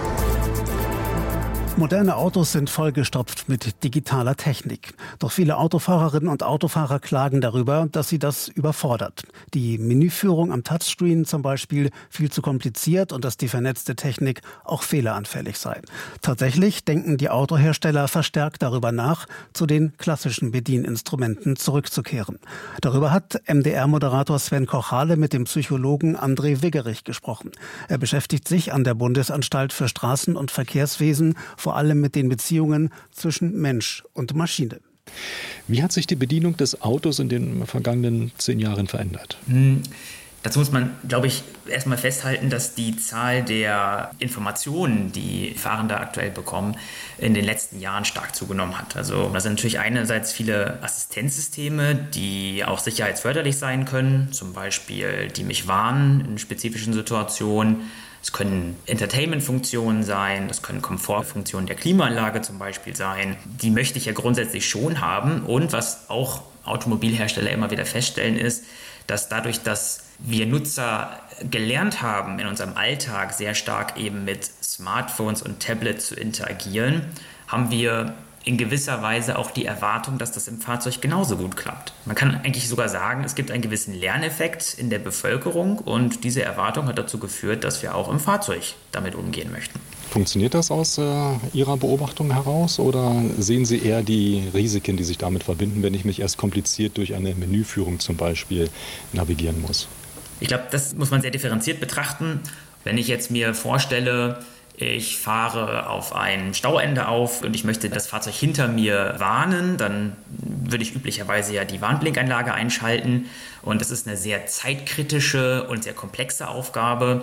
Moderne Autos sind vollgestopft mit digitaler Technik. Doch viele Autofahrerinnen und Autofahrer klagen darüber, dass sie das überfordert. Die Menüführung am Touchscreen zum Beispiel viel zu kompliziert und dass die vernetzte Technik auch fehleranfällig sei. Tatsächlich denken die Autohersteller verstärkt darüber nach, zu den klassischen Bedieninstrumenten zurückzukehren. Darüber hat M D R-Moderator Sven Kochale mit dem Psychologen André Wiggerich gesprochen. Er beschäftigt sich an der Bundesanstalt für Straßen- und Verkehrswesen vor allem mit den Beziehungen zwischen Mensch und Maschine. Wie hat sich die Bedienung des Autos in den vergangenen zehn Jahren verändert? Hm, dazu muss man, glaube ich, erstmal festhalten, dass die Zahl der Informationen, die Fahrende aktuell bekommen, in den letzten Jahren stark zugenommen hat. Also da sind natürlich einerseits viele Assistenzsysteme, die auch sicherheitsförderlich sein können, zum Beispiel die mich warnen in spezifischen Situationen. Es können Entertainment-Funktionen sein, das können Komfortfunktionen der Klimaanlage zum Beispiel sein. Die möchte ich ja grundsätzlich schon haben. Und was auch Automobilhersteller immer wieder feststellen, ist, dass dadurch, dass wir Nutzer gelernt haben, in unserem Alltag sehr stark eben mit Smartphones und Tablets zu interagieren, haben wir in gewisser Weise auch die Erwartung, dass das im Fahrzeug genauso gut klappt. Man kann eigentlich sogar sagen, es gibt einen gewissen Lerneffekt in der Bevölkerung und diese Erwartung hat dazu geführt, dass wir auch im Fahrzeug damit umgehen möchten. Funktioniert das aus äh, Ihrer Beobachtung heraus oder sehen Sie eher die Risiken, die sich damit verbinden, wenn ich mich erst kompliziert durch eine Menüführung zum Beispiel navigieren muss? Ich glaube, das muss man sehr differenziert betrachten. Wenn ich jetzt mir vorstelle, ich fahre auf ein Stauende auf und ich möchte das Fahrzeug hinter mir warnen, dann würde ich üblicherweise ja die Warnblinkanlage einschalten und das ist eine sehr zeitkritische und sehr komplexe Aufgabe.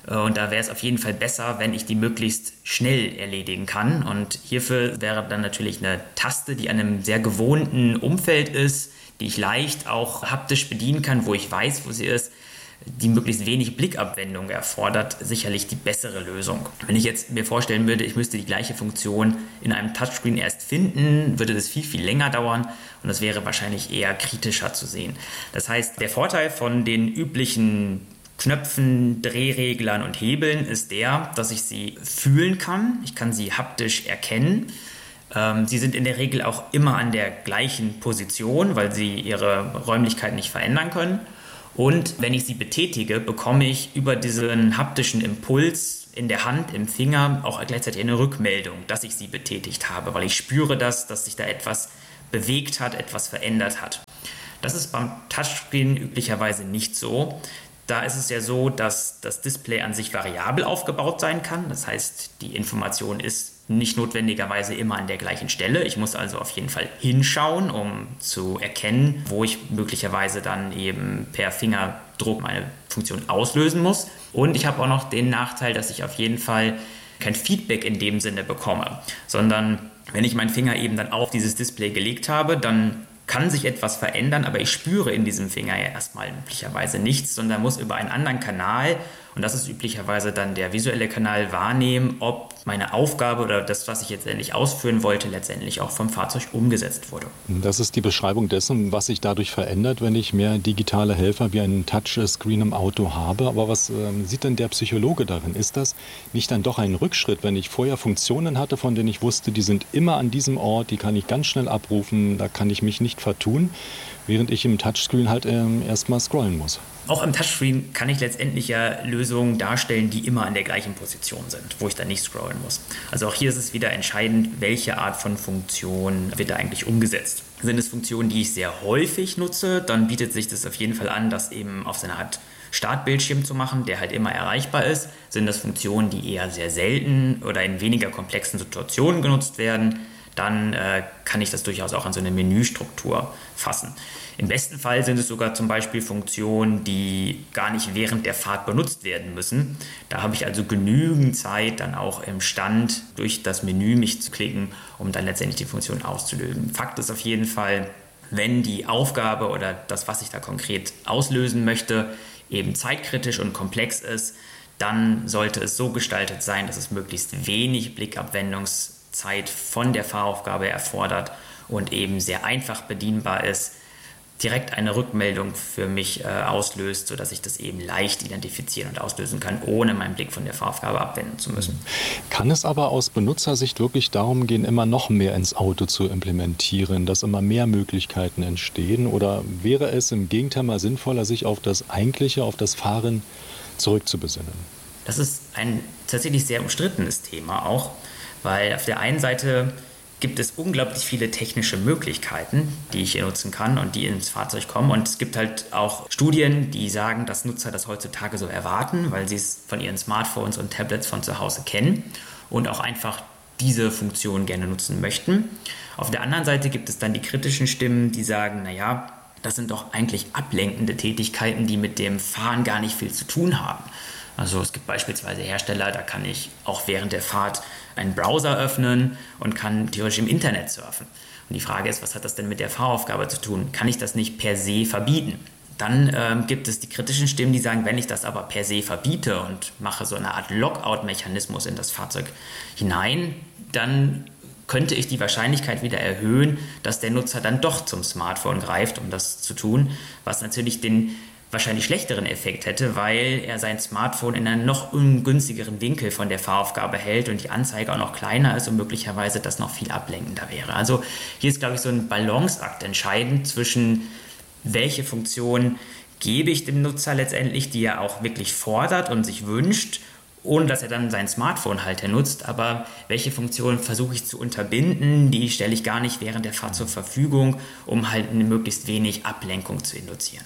Und da wäre es auf jeden Fall besser, wenn ich die möglichst schnell erledigen kann. Und hierfür wäre dann natürlich eine Taste, die an einem sehr gewohnten Umfeld ist, die ich leicht auch haptisch bedienen kann, wo ich weiß, wo sie ist, die möglichst wenig Blickabwendung erfordert, sicherlich die bessere Lösung. Wenn ich jetzt mir vorstellen würde, ich müsste die gleiche Funktion in einem Touchscreen erst finden, würde das viel, viel länger dauern und das wäre wahrscheinlich eher kritischer zu sehen. Das heißt, der Vorteil von den üblichen Knöpfen, Drehreglern und Hebeln ist der, dass ich sie fühlen kann. Ich kann sie haptisch erkennen. Ähm, sie sind in der Regel auch immer an der gleichen Position, weil sie ihre Räumlichkeit nicht verändern können. Und wenn ich sie betätige, bekomme ich über diesen haptischen Impuls in der Hand, im Finger auch gleichzeitig eine Rückmeldung, dass ich sie betätigt habe, weil ich spüre das, dass sich da etwas bewegt hat, etwas verändert hat. Das ist beim Touchscreen üblicherweise nicht so. Da ist es ja so, dass das Display an sich variabel aufgebaut sein kann. Das heißt, die Information ist nicht notwendigerweise immer an der gleichen Stelle. Ich muss also auf jeden Fall hinschauen, um zu erkennen, wo ich möglicherweise dann eben per Fingerdruck meine Funktion auslösen muss. Und ich habe auch noch den Nachteil, dass ich auf jeden Fall kein Feedback in dem Sinne bekomme, sondern wenn ich meinen Finger eben dann auf dieses Display gelegt habe, dann kann sich etwas verändern, aber ich spüre in diesem Finger ja erstmal üblicherweise nichts, sondern muss über einen anderen Kanal, und das ist üblicherweise dann der visuelle Kanal, wahrnehmen, ob meine Aufgabe oder das, was ich jetzt endlich ausführen wollte, letztendlich auch vom Fahrzeug umgesetzt wurde. Das ist die Beschreibung dessen, was sich dadurch verändert, wenn ich mehr digitale Helfer wie einen Touchscreen im Auto habe. Aber was äh, sieht denn der Psychologe darin? Ist das nicht dann doch ein Rückschritt, wenn ich vorher Funktionen hatte, von denen ich wusste, die sind immer an diesem Ort, die kann ich ganz schnell abrufen, da kann ich mich nicht vertun, während ich im Touchscreen halt ähm, erstmal scrollen muss? Auch im Touchscreen kann ich letztendlich ja Lösungen darstellen, die immer an der gleichen Position sind, wo ich dann nicht scrollen muss. Also auch hier ist es wieder entscheidend, welche Art von Funktion wird da eigentlich umgesetzt. Sind es Funktionen, die ich sehr häufig nutze, dann bietet sich das auf jeden Fall an, das eben auf so eine Art Startbildschirm zu machen, der halt immer erreichbar ist. Sind das Funktionen, die eher sehr selten oder in weniger komplexen Situationen genutzt werden, dann äh, kann ich das durchaus auch an so eine Menüstruktur fassen. Im besten Fall sind es sogar zum Beispiel Funktionen, die gar nicht während der Fahrt benutzt werden müssen. Da habe ich also genügend Zeit, dann auch im Stand durch das Menü mich zu klicken, um dann letztendlich die Funktion auszulösen. Fakt ist auf jeden Fall, wenn die Aufgabe oder das, was ich da konkret auslösen möchte, eben zeitkritisch und komplex ist, dann sollte es so gestaltet sein, dass es möglichst wenig Blickabwendungszeit von der Fahraufgabe erfordert und eben sehr einfach bedienbar ist, direkt eine Rückmeldung für mich äh, auslöst, sodass ich das eben leicht identifizieren und auslösen kann, ohne meinen Blick von der Fahraufgabe abwenden zu müssen. Kann es aber aus Benutzersicht wirklich darum gehen, immer noch mehr ins Auto zu implementieren, dass immer mehr Möglichkeiten entstehen? Oder wäre es im Gegenteil mal sinnvoller, sich auf das Eigentliche, auf das Fahren zurückzubesinnen? Das ist ein tatsächlich sehr umstrittenes Thema auch, weil auf der einen Seite gibt es unglaublich viele technische Möglichkeiten, die ich hier nutzen kann und die ins Fahrzeug kommen. Und es gibt halt auch Studien, die sagen, dass Nutzer das heutzutage so erwarten, weil sie es von ihren Smartphones und Tablets von zu Hause kennen und auch einfach diese Funktion gerne nutzen möchten. Auf der anderen Seite gibt es dann die kritischen Stimmen, die sagen, naja, das sind doch eigentlich ablenkende Tätigkeiten, die mit dem Fahren gar nicht viel zu tun haben. Also es gibt beispielsweise Hersteller, da kann ich auch während der Fahrt einen Browser öffnen und kann theoretisch im Internet surfen. Und die Frage ist, was hat das denn mit der Fahraufgabe zu tun? Kann ich das nicht per se verbieten? Dann ähm, gibt es die kritischen Stimmen, die sagen, wenn ich das aber per se verbiete und mache so eine Art Lockout-Mechanismus in das Fahrzeug hinein, dann könnte ich die Wahrscheinlichkeit wieder erhöhen, dass der Nutzer dann doch zum Smartphone greift, um das zu tun, was natürlich den wahrscheinlich schlechteren Effekt hätte, weil er sein Smartphone in einem noch ungünstigeren Winkel von der Fahraufgabe hält und die Anzeige auch noch kleiner ist und möglicherweise das noch viel ablenkender wäre. Also hier ist, glaube ich, so ein Balanceakt entscheidend zwischen, welche Funktion gebe ich dem Nutzer letztendlich, die er auch wirklich fordert und sich wünscht, ohne dass er dann sein Smartphone halt nutzt, aber welche Funktionen versuche ich zu unterbinden, die stelle ich gar nicht während der Fahrt zur Verfügung, um halt eine möglichst wenig Ablenkung zu induzieren.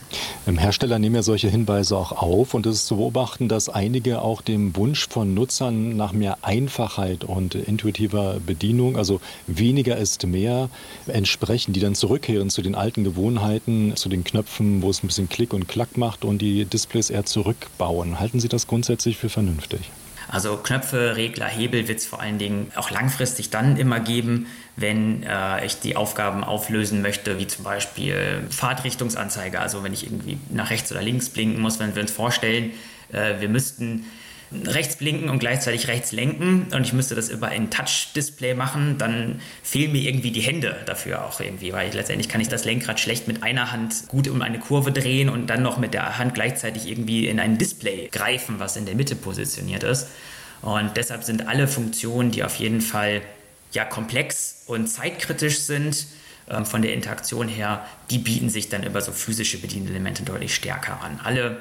Hersteller nehmen ja solche Hinweise auch auf und es ist zu beobachten, dass einige auch dem Wunsch von Nutzern nach mehr Einfachheit und intuitiver Bedienung, also weniger ist mehr, entsprechen, die dann zurückkehren zu den alten Gewohnheiten, zu den Knöpfen, wo es ein bisschen Klick und Klack macht und die Displays eher zurückbauen. Halten Sie das grundsätzlich für vernünftig? Also Knöpfe, Regler, Hebel wird es vor allen Dingen auch langfristig dann immer geben, wenn äh, ich die Aufgaben auflösen möchte, wie zum Beispiel Fahrtrichtungsanzeige. Also wenn ich irgendwie nach rechts oder links blinken muss, wenn wir uns vorstellen, äh, wir müssten rechts blinken und gleichzeitig rechts lenken und ich müsste das über ein Touch-Display machen, dann fehlen mir irgendwie die Hände dafür auch irgendwie, weil ich, letztendlich kann ich das Lenkrad schlecht mit einer Hand gut um eine Kurve drehen und dann noch mit der Hand gleichzeitig irgendwie in ein Display greifen, was in der Mitte positioniert ist. Und deshalb sind alle Funktionen, die auf jeden Fall ja komplex und zeitkritisch sind, ähm, von der Interaktion her, die bieten sich dann über so physische Bedienelemente deutlich stärker an. Alle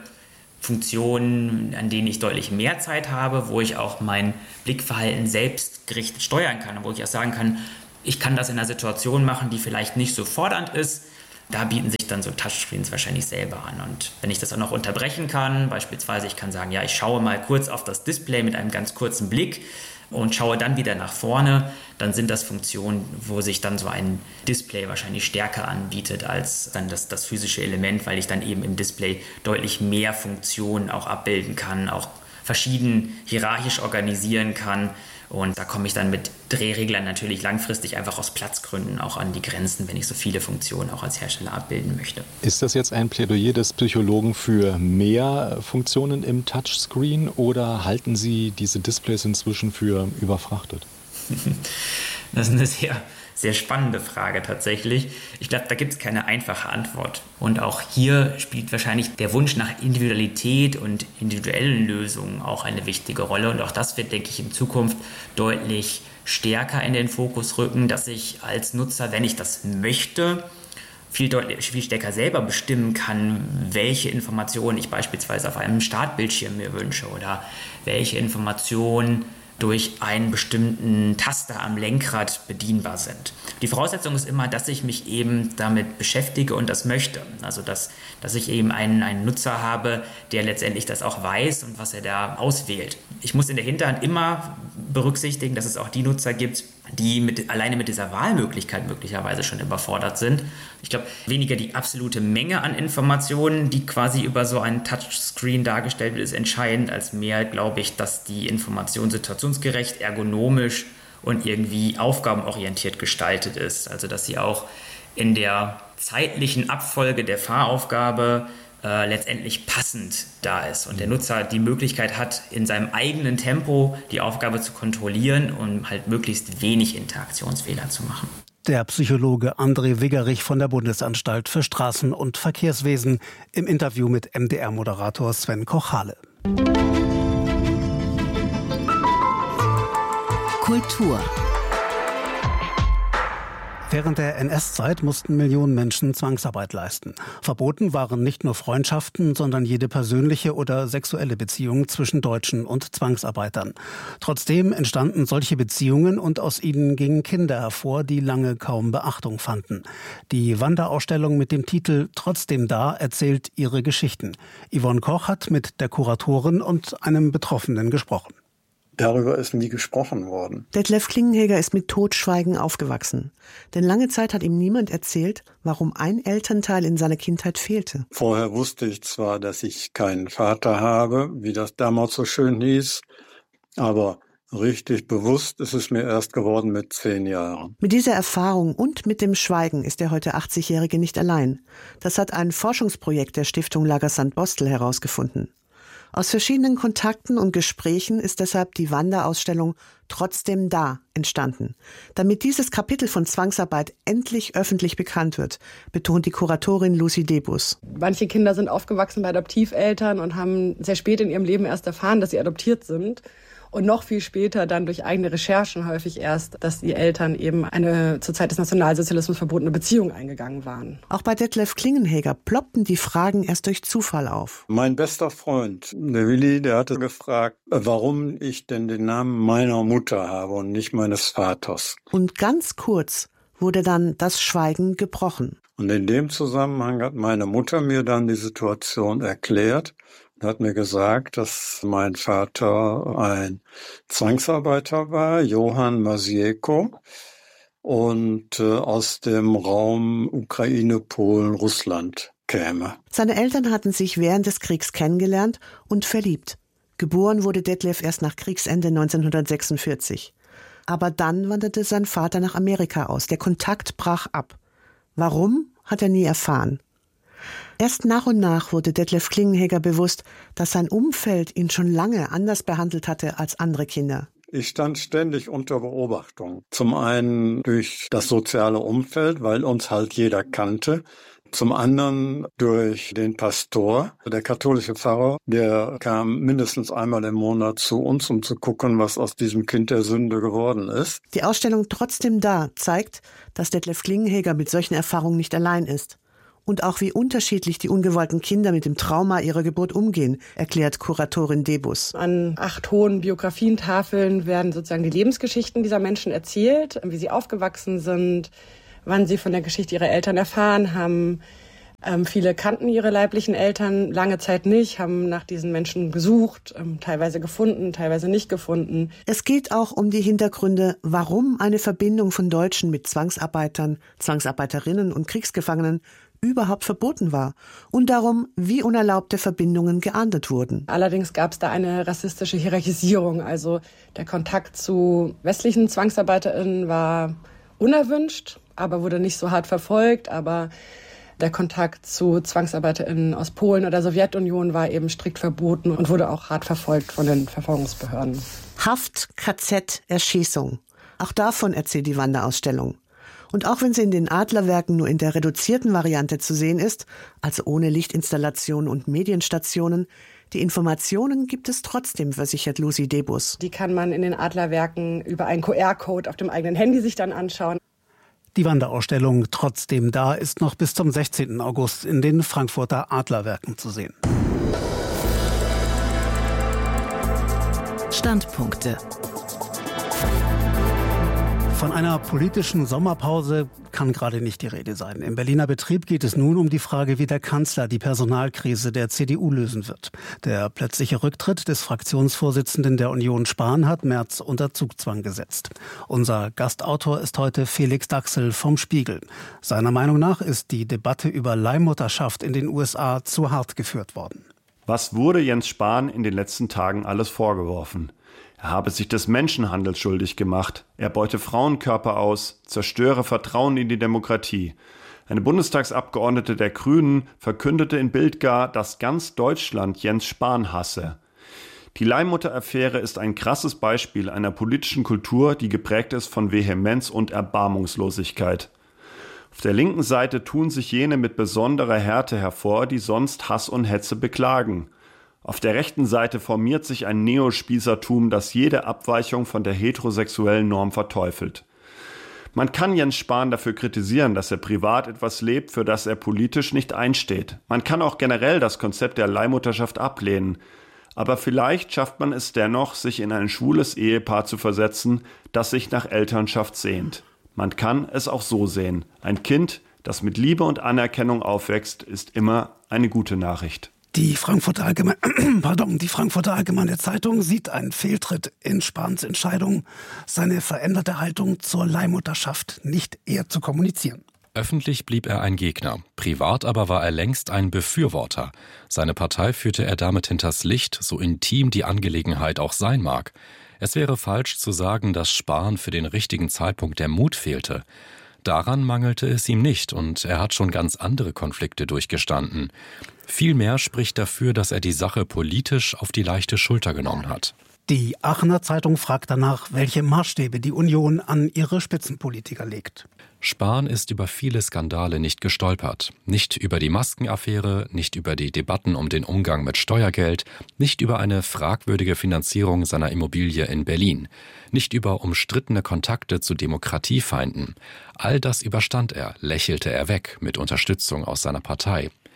Funktionen, an denen ich deutlich mehr Zeit habe, wo ich auch mein Blickverhalten selbst gerichtet steuern kann, wo ich auch sagen kann, ich kann das in einer Situation machen, die vielleicht nicht so fordernd ist. Da bieten sich dann so Touchscreens wahrscheinlich selber an. Und wenn ich das auch noch unterbrechen kann, beispielsweise ich kann sagen, ja, ich schaue mal kurz auf das Display mit einem ganz kurzen Blick und schaue dann wieder nach vorne, dann sind das Funktionen, wo sich dann so ein Display wahrscheinlich stärker anbietet als dann das, das physische Element, weil ich dann eben im Display deutlich mehr Funktionen auch abbilden kann, auch verschieden hierarchisch organisieren kann. Und da komme ich dann mit Drehreglern natürlich langfristig einfach aus Platzgründen auch an die Grenzen, wenn ich so viele Funktionen auch als Hersteller abbilden möchte. Ist das jetzt ein Plädoyer des Psychologen für mehr Funktionen im Touchscreen oder halten Sie diese Displays inzwischen für überfrachtet? Das ist eine sehr, sehr spannende Frage tatsächlich. Ich glaube, da gibt es keine einfache Antwort. Und auch hier spielt wahrscheinlich der Wunsch nach Individualität und individuellen Lösungen auch eine wichtige Rolle. Und auch das wird, denke ich, in Zukunft deutlich stärker in den Fokus rücken, dass ich als Nutzer, wenn ich das möchte, viel, deutlich, viel stärker selber bestimmen kann, welche Informationen ich beispielsweise auf einem Startbildschirm mir wünsche oder welche Informationen durch einen bestimmten Taster am Lenkrad bedienbar sind. Die Voraussetzung ist immer, dass ich mich eben damit beschäftige und das möchte. Also dass, dass ich eben einen, einen Nutzer habe, der letztendlich das auch weiß und was er da auswählt. Ich muss in der Hinterhand immer berücksichtigen, dass es auch die Nutzer gibt, die mit, alleine mit dieser Wahlmöglichkeit möglicherweise schon überfordert sind. Ich glaube, weniger die absolute Menge an Informationen, die quasi über so einen Touchscreen dargestellt wird, ist entscheidend, als mehr, glaube ich, dass die Information situationsgerecht, ergonomisch und irgendwie aufgabenorientiert gestaltet ist. Also dass sie auch in der zeitlichen Abfolge der Fahraufgabe äh, letztendlich passend da ist und der Nutzer die Möglichkeit hat, in seinem eigenen Tempo die Aufgabe zu kontrollieren und halt möglichst wenig Interaktionsfehler zu machen. Der Psychologe André Wiggerich von der Bundesanstalt für Straßen- und Verkehrswesen im Interview mit M D R-Moderator Sven Kochale. Kultur. Während der N S-Zeit mussten Millionen Menschen Zwangsarbeit leisten. Verboten waren nicht nur Freundschaften, sondern jede persönliche oder sexuelle Beziehung zwischen Deutschen und Zwangsarbeitern. Trotzdem entstanden solche Beziehungen und aus ihnen gingen Kinder hervor, die lange kaum Beachtung fanden. Die Wanderausstellung mit dem Titel »Trotzdem da« erzählt ihre Geschichten. Yvonne Koch hat mit der Kuratorin und einem Betroffenen gesprochen. Darüber ist nie gesprochen worden. Detlef Klingenheger ist mit Totschweigen aufgewachsen. Denn lange Zeit hat ihm niemand erzählt, warum ein Elternteil in seiner Kindheit fehlte. Vorher wusste ich zwar, dass ich keinen Vater habe, wie das damals so schön hieß, aber richtig bewusst ist es mir erst geworden mit zehn Jahren. Mit dieser Erfahrung und mit dem Schweigen ist der heute achtzigjährige nicht allein. Das hat ein Forschungsprojekt der Stiftung Lagersand-Bostel herausgefunden. Aus verschiedenen Kontakten und Gesprächen ist deshalb die Wanderausstellung Trotzdem da entstanden. Damit dieses Kapitel von Zwangsarbeit endlich öffentlich bekannt wird, betont die Kuratorin Lucy Debus. Manche Kinder sind aufgewachsen bei Adoptiveltern und haben sehr spät in ihrem Leben erst erfahren, dass sie adoptiert sind. Und noch viel später dann durch eigene Recherchen häufig erst, dass die Eltern eben eine zur Zeit des Nationalsozialismus verbotene Beziehung eingegangen waren. Auch bei Detlef Klingenheger ploppten die Fragen erst durch Zufall auf. Mein bester Freund, der Willi, der hatte gefragt, warum ich denn den Namen meiner Mutter habe und nicht meines Vaters. Und ganz kurz wurde dann das Schweigen gebrochen. Und in dem Zusammenhang hat meine Mutter mir dann die Situation erklärt und hat mir gesagt, dass mein Vater ein Zwangsarbeiter war, Johann Masieko, und äh, aus dem Raum Ukraine, Polen, Russland käme. Seine Eltern hatten sich während des Kriegs kennengelernt und verliebt. Geboren wurde Detlef erst nach Kriegsende neunzehnhundertsechsundvierzig. Aber dann wanderte sein Vater nach Amerika aus. Der Kontakt brach ab. Warum, hat er nie erfahren. Erst nach und nach wurde Detlef Klingenhegger bewusst, dass sein Umfeld ihn schon lange anders behandelt hatte als andere Kinder. Ich stand ständig unter Beobachtung. Zum einen durch das soziale Umfeld, weil uns halt jeder kannte. Zum anderen durch den Pastor, der katholische Pfarrer, der kam mindestens einmal im Monat zu uns, um zu gucken, was aus diesem Kind der Sünde geworden ist. Die Ausstellung Trotzdem da zeigt, dass Detlef Klingenhegger mit solchen Erfahrungen nicht allein ist. Und auch wie unterschiedlich die ungewollten Kinder mit dem Trauma ihrer Geburt umgehen, erklärt Kuratorin Debus. An acht hohen Biografientafeln werden sozusagen die Lebensgeschichten dieser Menschen erzählt, wie sie aufgewachsen sind, wann sie von der Geschichte ihrer Eltern erfahren haben. Ähm, viele kannten ihre leiblichen Eltern lange Zeit nicht, haben nach diesen Menschen gesucht, ähm, teilweise gefunden, teilweise nicht gefunden. Es geht auch um die Hintergründe, warum eine Verbindung von Deutschen mit Zwangsarbeitern, Zwangsarbeiterinnen und Kriegsgefangenen überhaupt verboten war und darum, wie unerlaubte Verbindungen geahndet wurden. Allerdings gab es da eine rassistische Hierarchisierung. Also der Kontakt zu westlichen ZwangsarbeiterInnen war unerwünscht, aber wurde nicht so hart verfolgt. Aber der Kontakt zu ZwangsarbeiterInnen aus Polen oder Sowjetunion war eben strikt verboten und wurde auch hart verfolgt von den Verfolgungsbehörden. Haft, K Z, Erschießung. Auch davon erzählt die Wanderausstellung. Und auch wenn sie in den Adlerwerken nur in der reduzierten Variante zu sehen ist, also ohne Lichtinstallationen und Medienstationen, die Informationen gibt es trotzdem, versichert Lucy Debus. Die kann man in den Adlerwerken über einen Q R-Code auf dem eigenen Handy sich dann anschauen. Die Wanderausstellung Trotzdem da ist noch bis zum sechzehnten August in den Frankfurter Adlerwerken zu sehen. Standpunkte. Von einer politischen Sommerpause kann gerade nicht die Rede sein. Im Berliner Betrieb geht es nun um die Frage, wie der Kanzler die Personalkrise der C D U lösen wird. Der plötzliche Rücktritt des Fraktionsvorsitzenden der Union Spahn hat Merz unter Zugzwang gesetzt. Unser Gastautor ist heute Felix Daxel vom Spiegel. Seiner Meinung nach ist die Debatte über Leihmutterschaft in den U S A zu hart geführt worden. Was wurde Jens Spahn in den letzten Tagen alles vorgeworfen? Er habe sich des Menschenhandels schuldig gemacht, er beute Frauenkörper aus, zerstöre Vertrauen in die Demokratie. Eine Bundestagsabgeordnete der Grünen verkündete in Bild gar, dass ganz Deutschland Jens Spahn hasse. Die Leihmutter-Affäre ist ein krasses Beispiel einer politischen Kultur, die geprägt ist von Vehemenz und Erbarmungslosigkeit. Auf der linken Seite tun sich jene mit besonderer Härte hervor, die sonst Hass und Hetze beklagen. Auf der rechten Seite formiert sich ein Neospießertum, das jede Abweichung von der heterosexuellen Norm verteufelt. Man kann Jens Spahn dafür kritisieren, dass er privat etwas lebt, für das er politisch nicht einsteht. Man kann auch generell das Konzept der Leihmutterschaft ablehnen. Aber vielleicht schafft man es dennoch, sich in ein schwules Ehepaar zu versetzen, das sich nach Elternschaft sehnt. Man kann es auch so sehen. Ein Kind, das mit Liebe und Anerkennung aufwächst, ist immer eine gute Nachricht. Die Frankfurter Allgemeine, Pardon, die Frankfurter Allgemeine Zeitung sieht einen Fehltritt in Spahns Entscheidung, seine veränderte Haltung zur Leihmutterschaft nicht eher zu kommunizieren. Öffentlich blieb er ein Gegner, privat aber war er längst ein Befürworter. Seine Partei führte er damit hinters Licht, so intim die Angelegenheit auch sein mag. Es wäre falsch zu sagen, dass Spahn für den richtigen Zeitpunkt der Mut fehlte. Daran mangelte es ihm nicht und er hat schon ganz andere Konflikte durchgestanden. Vielmehr spricht dafür, dass er die Sache politisch auf die leichte Schulter genommen hat. Die Aachener Zeitung fragt danach, welche Maßstäbe die Union an ihre Spitzenpolitiker legt. Spahn ist über viele Skandale nicht gestolpert. Nicht über die Maskenaffäre, nicht über die Debatten um den Umgang mit Steuergeld, nicht über eine fragwürdige Finanzierung seiner Immobilie in Berlin, nicht über umstrittene Kontakte zu Demokratiefeinden. All das überstand er, lächelte er weg mit Unterstützung aus seiner Partei.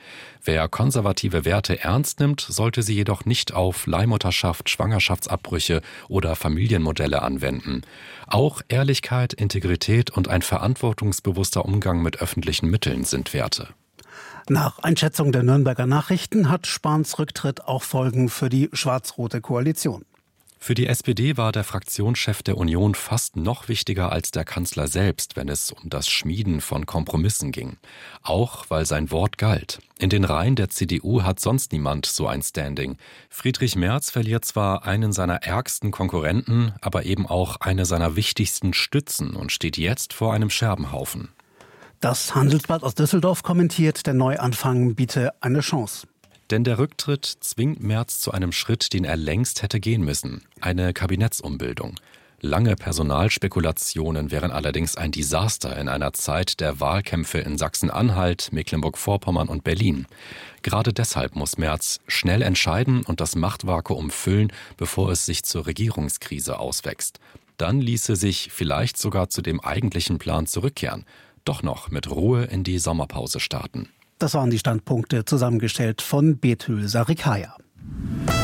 Wer konservative Werte ernst nimmt, sollte sie jedoch nicht auf Leihmutterschaft, Schwangerschaftsabbrüche oder Familienmodelle anwenden. Auch Ehrlichkeit, Integrität und ein verantwortungsbewusster Umgang mit öffentlichen Mitteln sind Werte. Nach Einschätzung der Nürnberger Nachrichten hat Spahns Rücktritt auch Folgen für die schwarz-rote Koalition. Für die S P D war der Fraktionschef der Union fast noch wichtiger als der Kanzler selbst, wenn es um das Schmieden von Kompromissen ging. Auch weil sein Wort galt. In den Reihen der C D U hat sonst niemand so ein Standing. Friedrich Merz verliert zwar einen seiner ärgsten Konkurrenten, aber eben auch eine seiner wichtigsten Stützen und steht jetzt vor einem Scherbenhaufen. Das Handelsblatt aus Düsseldorf kommentiert, der Neuanfang biete eine Chance. Denn der Rücktritt zwingt Merz zu einem Schritt, den er längst hätte gehen müssen. Eine Kabinettsumbildung. Lange Personalspekulationen wären allerdings ein Desaster in einer Zeit der Wahlkämpfe in Sachsen-Anhalt, Mecklenburg-Vorpommern und Berlin. Gerade deshalb muss Merz schnell entscheiden und das Machtvakuum füllen, bevor es sich zur Regierungskrise auswächst. Dann ließe sich vielleicht sogar zu dem eigentlichen Plan zurückkehren. Doch noch mit Ruhe in die Sommerpause starten. Das waren die Standpunkte, zusammengestellt von Bethül Sarikaya.